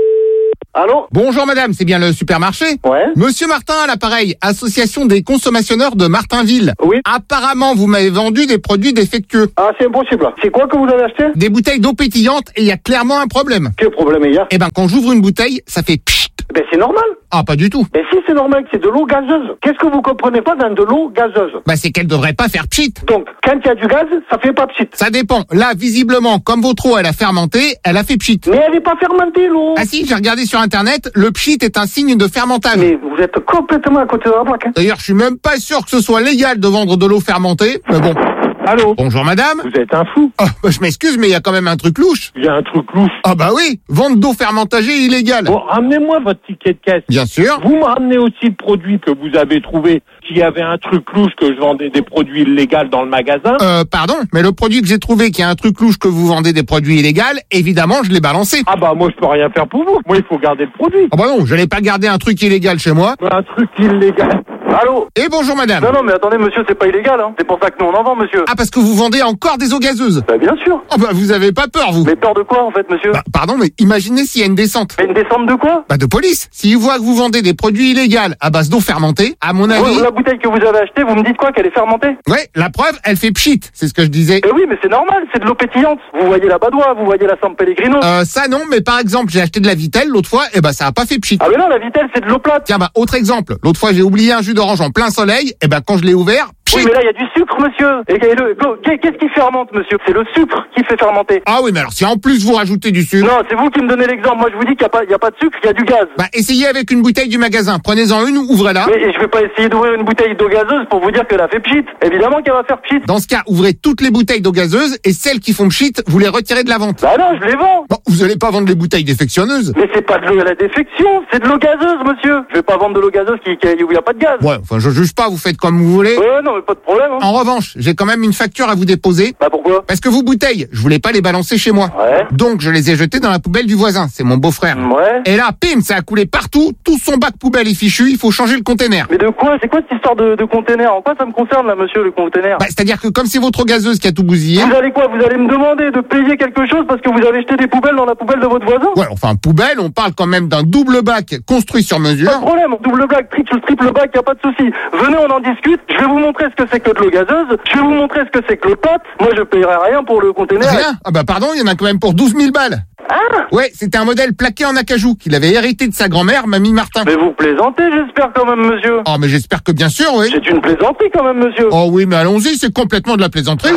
Allô? Bonjour madame, c'est bien le supermarché? Ouais. Monsieur Martin à l'appareil, association des consommateurs de Martinville. Oui. Apparemment, vous m'avez vendu des produits défectueux. Ah, c'est impossible. C'est quoi que vous avez acheté? Des bouteilles d'eau pétillante et il y a clairement un problème. Quel problème il y a? Eh ben, quand j'ouvre une bouteille, ça fait pchit. Ben, c'est normal. Ah, pas du tout. Ben, si, c'est normal, c'est de l'eau gazeuse. Qu'est-ce que vous comprenez pas dans de l'eau gazeuse? Bah, c'est qu'elle devrait pas faire pchit. Donc, quand il y a du gaz, ça fait pas pchit. Ça dépend. Là, visiblement, comme votre eau, elle a fermenté, elle a fait pchit. Mais elle est pas fermentée, l'eau. Ah si, j'ai regardé sur internet, le pchit est un signe de fermentage. Mais vous êtes complètement à côté de la plaque, hein. D'ailleurs, je suis même pas sûr que ce soit légal de vendre de l'eau fermentée, mais bon. Allô? Bonjour madame. Vous êtes un fou. Ah, bah, je m'excuse, mais il y a quand même un truc louche. Il y a un truc louche. Ah bah oui, vente d'eau fermentagée illégale. Bon, ramenez-moi votre ticket de caisse. Bien sûr. Vous me ramenez aussi le produit que vous avez trouvé. S'il y avait un truc louche que je vendais des produits illégaux dans le magasin. Euh, pardon, mais le produit que j'ai trouvé qui a un truc louche que vous vendez des produits illégaux, évidemment, je l'ai balancé. Ah bah moi je peux rien faire pour vous. Moi il faut garder le produit. Ah bah non, je n'ai pas gardé un truc illégal chez moi. Un truc illégal. Allô? Et bonjour madame. Non non mais attendez monsieur, c'est pas illégal hein. C'est pour ça que nous on en vend monsieur. Ah parce que vous vendez encore des eaux gazeuses? Bah bien sûr. Ah bah vous avez pas peur vous? Mais peur de quoi en fait monsieur? Bah pardon, mais imaginez s'il y a une descente. Mais une descente de quoi? Bah de police. S'ils voient que vous vendez des produits illégaux à base d'eau fermentée, à mon avis... Ouais, la bouteille que vous avez achetée, vous me dites quoi? Qu'elle est fermentée? Ouais, la preuve, elle fait pchit, c'est ce que je disais. Eh oui mais c'est normal, c'est de l'eau pétillante. Vous voyez la Badois, vous voyez la San Pellegrino. Euh ça non, mais par exemple j'ai acheté de la Vitelle l'autre fois, et bah ça a pas fait pchit. Ah mais non, la Vitelle c'est de l'eau plate. Tiens bah autre exemple, l'autre fois j'ai oublié un jus d'orange en plein soleil, et bah quand je l'ai ouvert, pchit. Oui mais là il y a du sucre monsieur. Et, et le, qu'est-ce qui fermente monsieur? C'est le sucre qui fait fermenter. Ah oui mais alors si en plus vous rajoutez du sucre... Non, c'est vous qui me donnez l'exemple. Moi je vous dis qu'il n'y a pas, il y a pas de sucre, il y a du gaz. Bah essayez avec une bouteille du magasin, prenez-en une, ouvrez-la. Mais et je vais pas essayer d'ouvrir une bouteille d'eau gazeuse pour vous dire qu'elle a fait pchit. Évidemment qu'elle va faire pchit. Dans ce cas, ouvrez toutes les bouteilles d'eau gazeuse et celles qui font pchit, vous les retirez de la vente. Bah non, je les vends. Bon, vous allez pas vendre les bouteilles défectionneuses. Mais c'est pas de l'eau à la défection, c'est de l'eau gazeuse monsieur. Je vais pas vendre de l'eau gazeuse qui, qui, où il y a pas de gaz. Ouais, enfin je juge pas, vous faites comme vous voulez. Ouais, non mais pas de problème. Hein. En revanche, j'ai quand même une facture à vous déposer. Bah pourquoi? Parce que vos bouteilles, je voulais pas les balancer chez moi. Ouais. Donc je les ai jetées dans la poubelle du voisin, c'est mon beau-frère. Ouais. Et là, pim, ça a coulé partout, tout son bac poubelle est fichu, il faut changer le container. Mais de quoi? C'est quoi cette histoire de, de container? En quoi ça me concerne là monsieur le container? Bah, c'est-à-dire que comme c'est votre eau gazeuse qui a tout bousillé... Vous allez quoi? Vous allez me demander de payer quelque chose parce que vous avez jeté des poubelles dans la poubelle de votre voisin? Ouais, enfin poubelle, on parle quand même d'un double bac construit sur mesure. Pas de problème, double bac, triple, triple bac, y a pas de souci. Venez, on en discute, je vais vous montrer ce que c'est que de l'eau gazeuse, je vais vous montrer ce que c'est que le pot. Moi je payerai rien pour le container. Rien? Ah bah pardon, il y en a quand même pour douze mille balles. Ah! Ouais, c'était un modèle plaqué en acajou qu'il avait hérité de sa grand-mère, Mamie Martin. Mais vous plaisantez, j'espère quand même, monsieur. Oh, mais j'espère que bien sûr, oui. C'est une plaisanterie quand même, monsieur. Oh oui, mais allons-y, c'est complètement de la plaisanterie.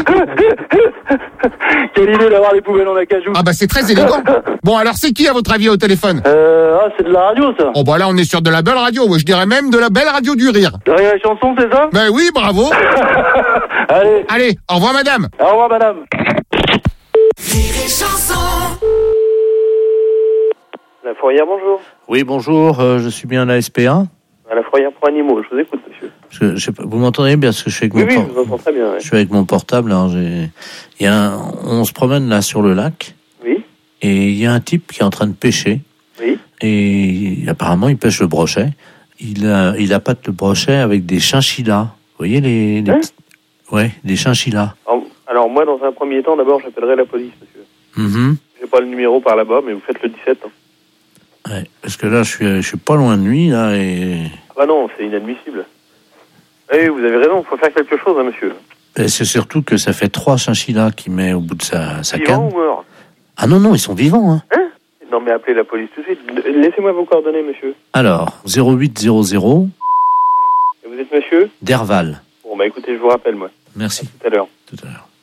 Quelle idée d'avoir les poubelles en acajou. Ah bah c'est très élégant. Bon, alors c'est qui à votre avis au téléphone? Euh, ah, c'est de la radio, ça. Oh bah là, on est sur de la belle radio, ouais, je dirais même de la belle radio du rire. De la chanson, c'est ça? Ben oui, bravo. Allez. Allez, au revoir madame. Au revoir madame. La fourrière, bonjour. Oui, bonjour, euh, je suis bien à la S P A. À la fourrière pour animaux, je vous écoute, monsieur. Parce que, je sais pas, vous m'entendez bien, parce que je suis avec Oui, mon oui, por- je vous entends très bien. Ouais. Je suis avec mon portable. Alors j'ai, il y a un... on se promène là sur le lac. Oui. Et il y a un type qui est en train de pêcher. Oui. Et apparemment, il pêche le brochet. Il a, il appâte le brochet avec des chinchillas. Vous voyez les, les Hein petits... Ouais, des chinchillas. Alors, alors, moi, dans un premier temps, d'abord, j'appellerai la police, monsieur. Mhm. J'ai pas le numéro par là-bas, mais vous faites le dix-sept. Hein. Ouais, parce que là, je suis, je suis pas loin de lui, là, et... Ah bah non, c'est inadmissible. Oui, vous avez raison, il faut faire quelque chose, hein, monsieur. et c'est surtout que ça fait trois chinchillas qu'il met au bout de sa, sa Vivant canne. ou mort? Ah non, non, ils sont vivants, hein. Hein? Non, mais appelez la police tout de suite. Laissez-moi vos coordonnées, monsieur. Alors, zéro huit zéro zéro... Et vous êtes monsieur? Derval. Bon, bah écoutez, je vous rappelle, moi. Merci. À tout à l'heure. Tout à l'heure.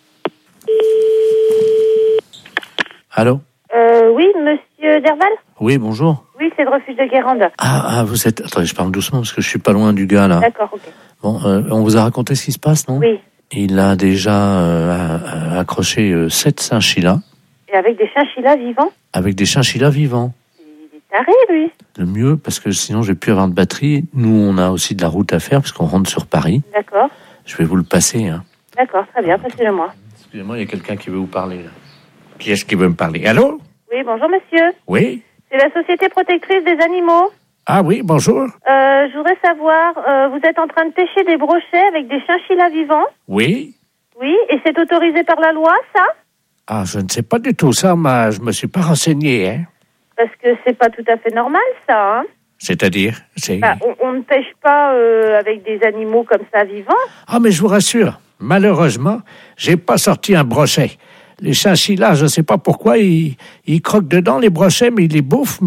Allô? Euh, oui, monsieur Derval? Oui, bonjour. Oui, c'est le refuge de Guérande. Ah, ah, vous êtes... Attendez, je parle doucement parce que je suis pas loin du gars, là. D'accord, ok. Bon, euh, on vous a raconté ce qui se passe, non? Oui. Il a déjà euh, accroché euh, sept chinchillas. Et avec des chinchillas vivants? Avec des chinchillas vivants. Il est taré, lui. Le mieux, parce que sinon, j'ai plus avoir de batterie. Nous, on a aussi de la route à faire parce qu'on rentre sur Paris. D'accord. Je vais vous le passer, hein. D'accord, très bien, passez-le-moi. Excusez-moi, il y a quelqu'un qui veut vous parler, là. Qui est-ce qui veut me parler? Allô? Oui, bonjour monsieur. Oui? C'est la Société Protectrice des Animaux. Ah oui, bonjour. Euh, je voudrais savoir, euh, vous êtes en train de pêcher des brochets avec des chinchillas vivants? Oui? Oui, et c'est autorisé par la loi, ça? Ah, je ne sais pas du tout ça, mais je me suis pas renseigné, hein. Parce que c'est pas tout à fait normal, ça, hein? C'est-à-dire? C'est... Bah, on, on ne pêche pas euh, avec des animaux comme ça vivants. Ah, mais je vous rassure, malheureusement, j'ai pas sorti un brochet. Les chinchillas, je ne sais pas pourquoi, ils, ils croquent dedans les brochets, mais ils les bouffent.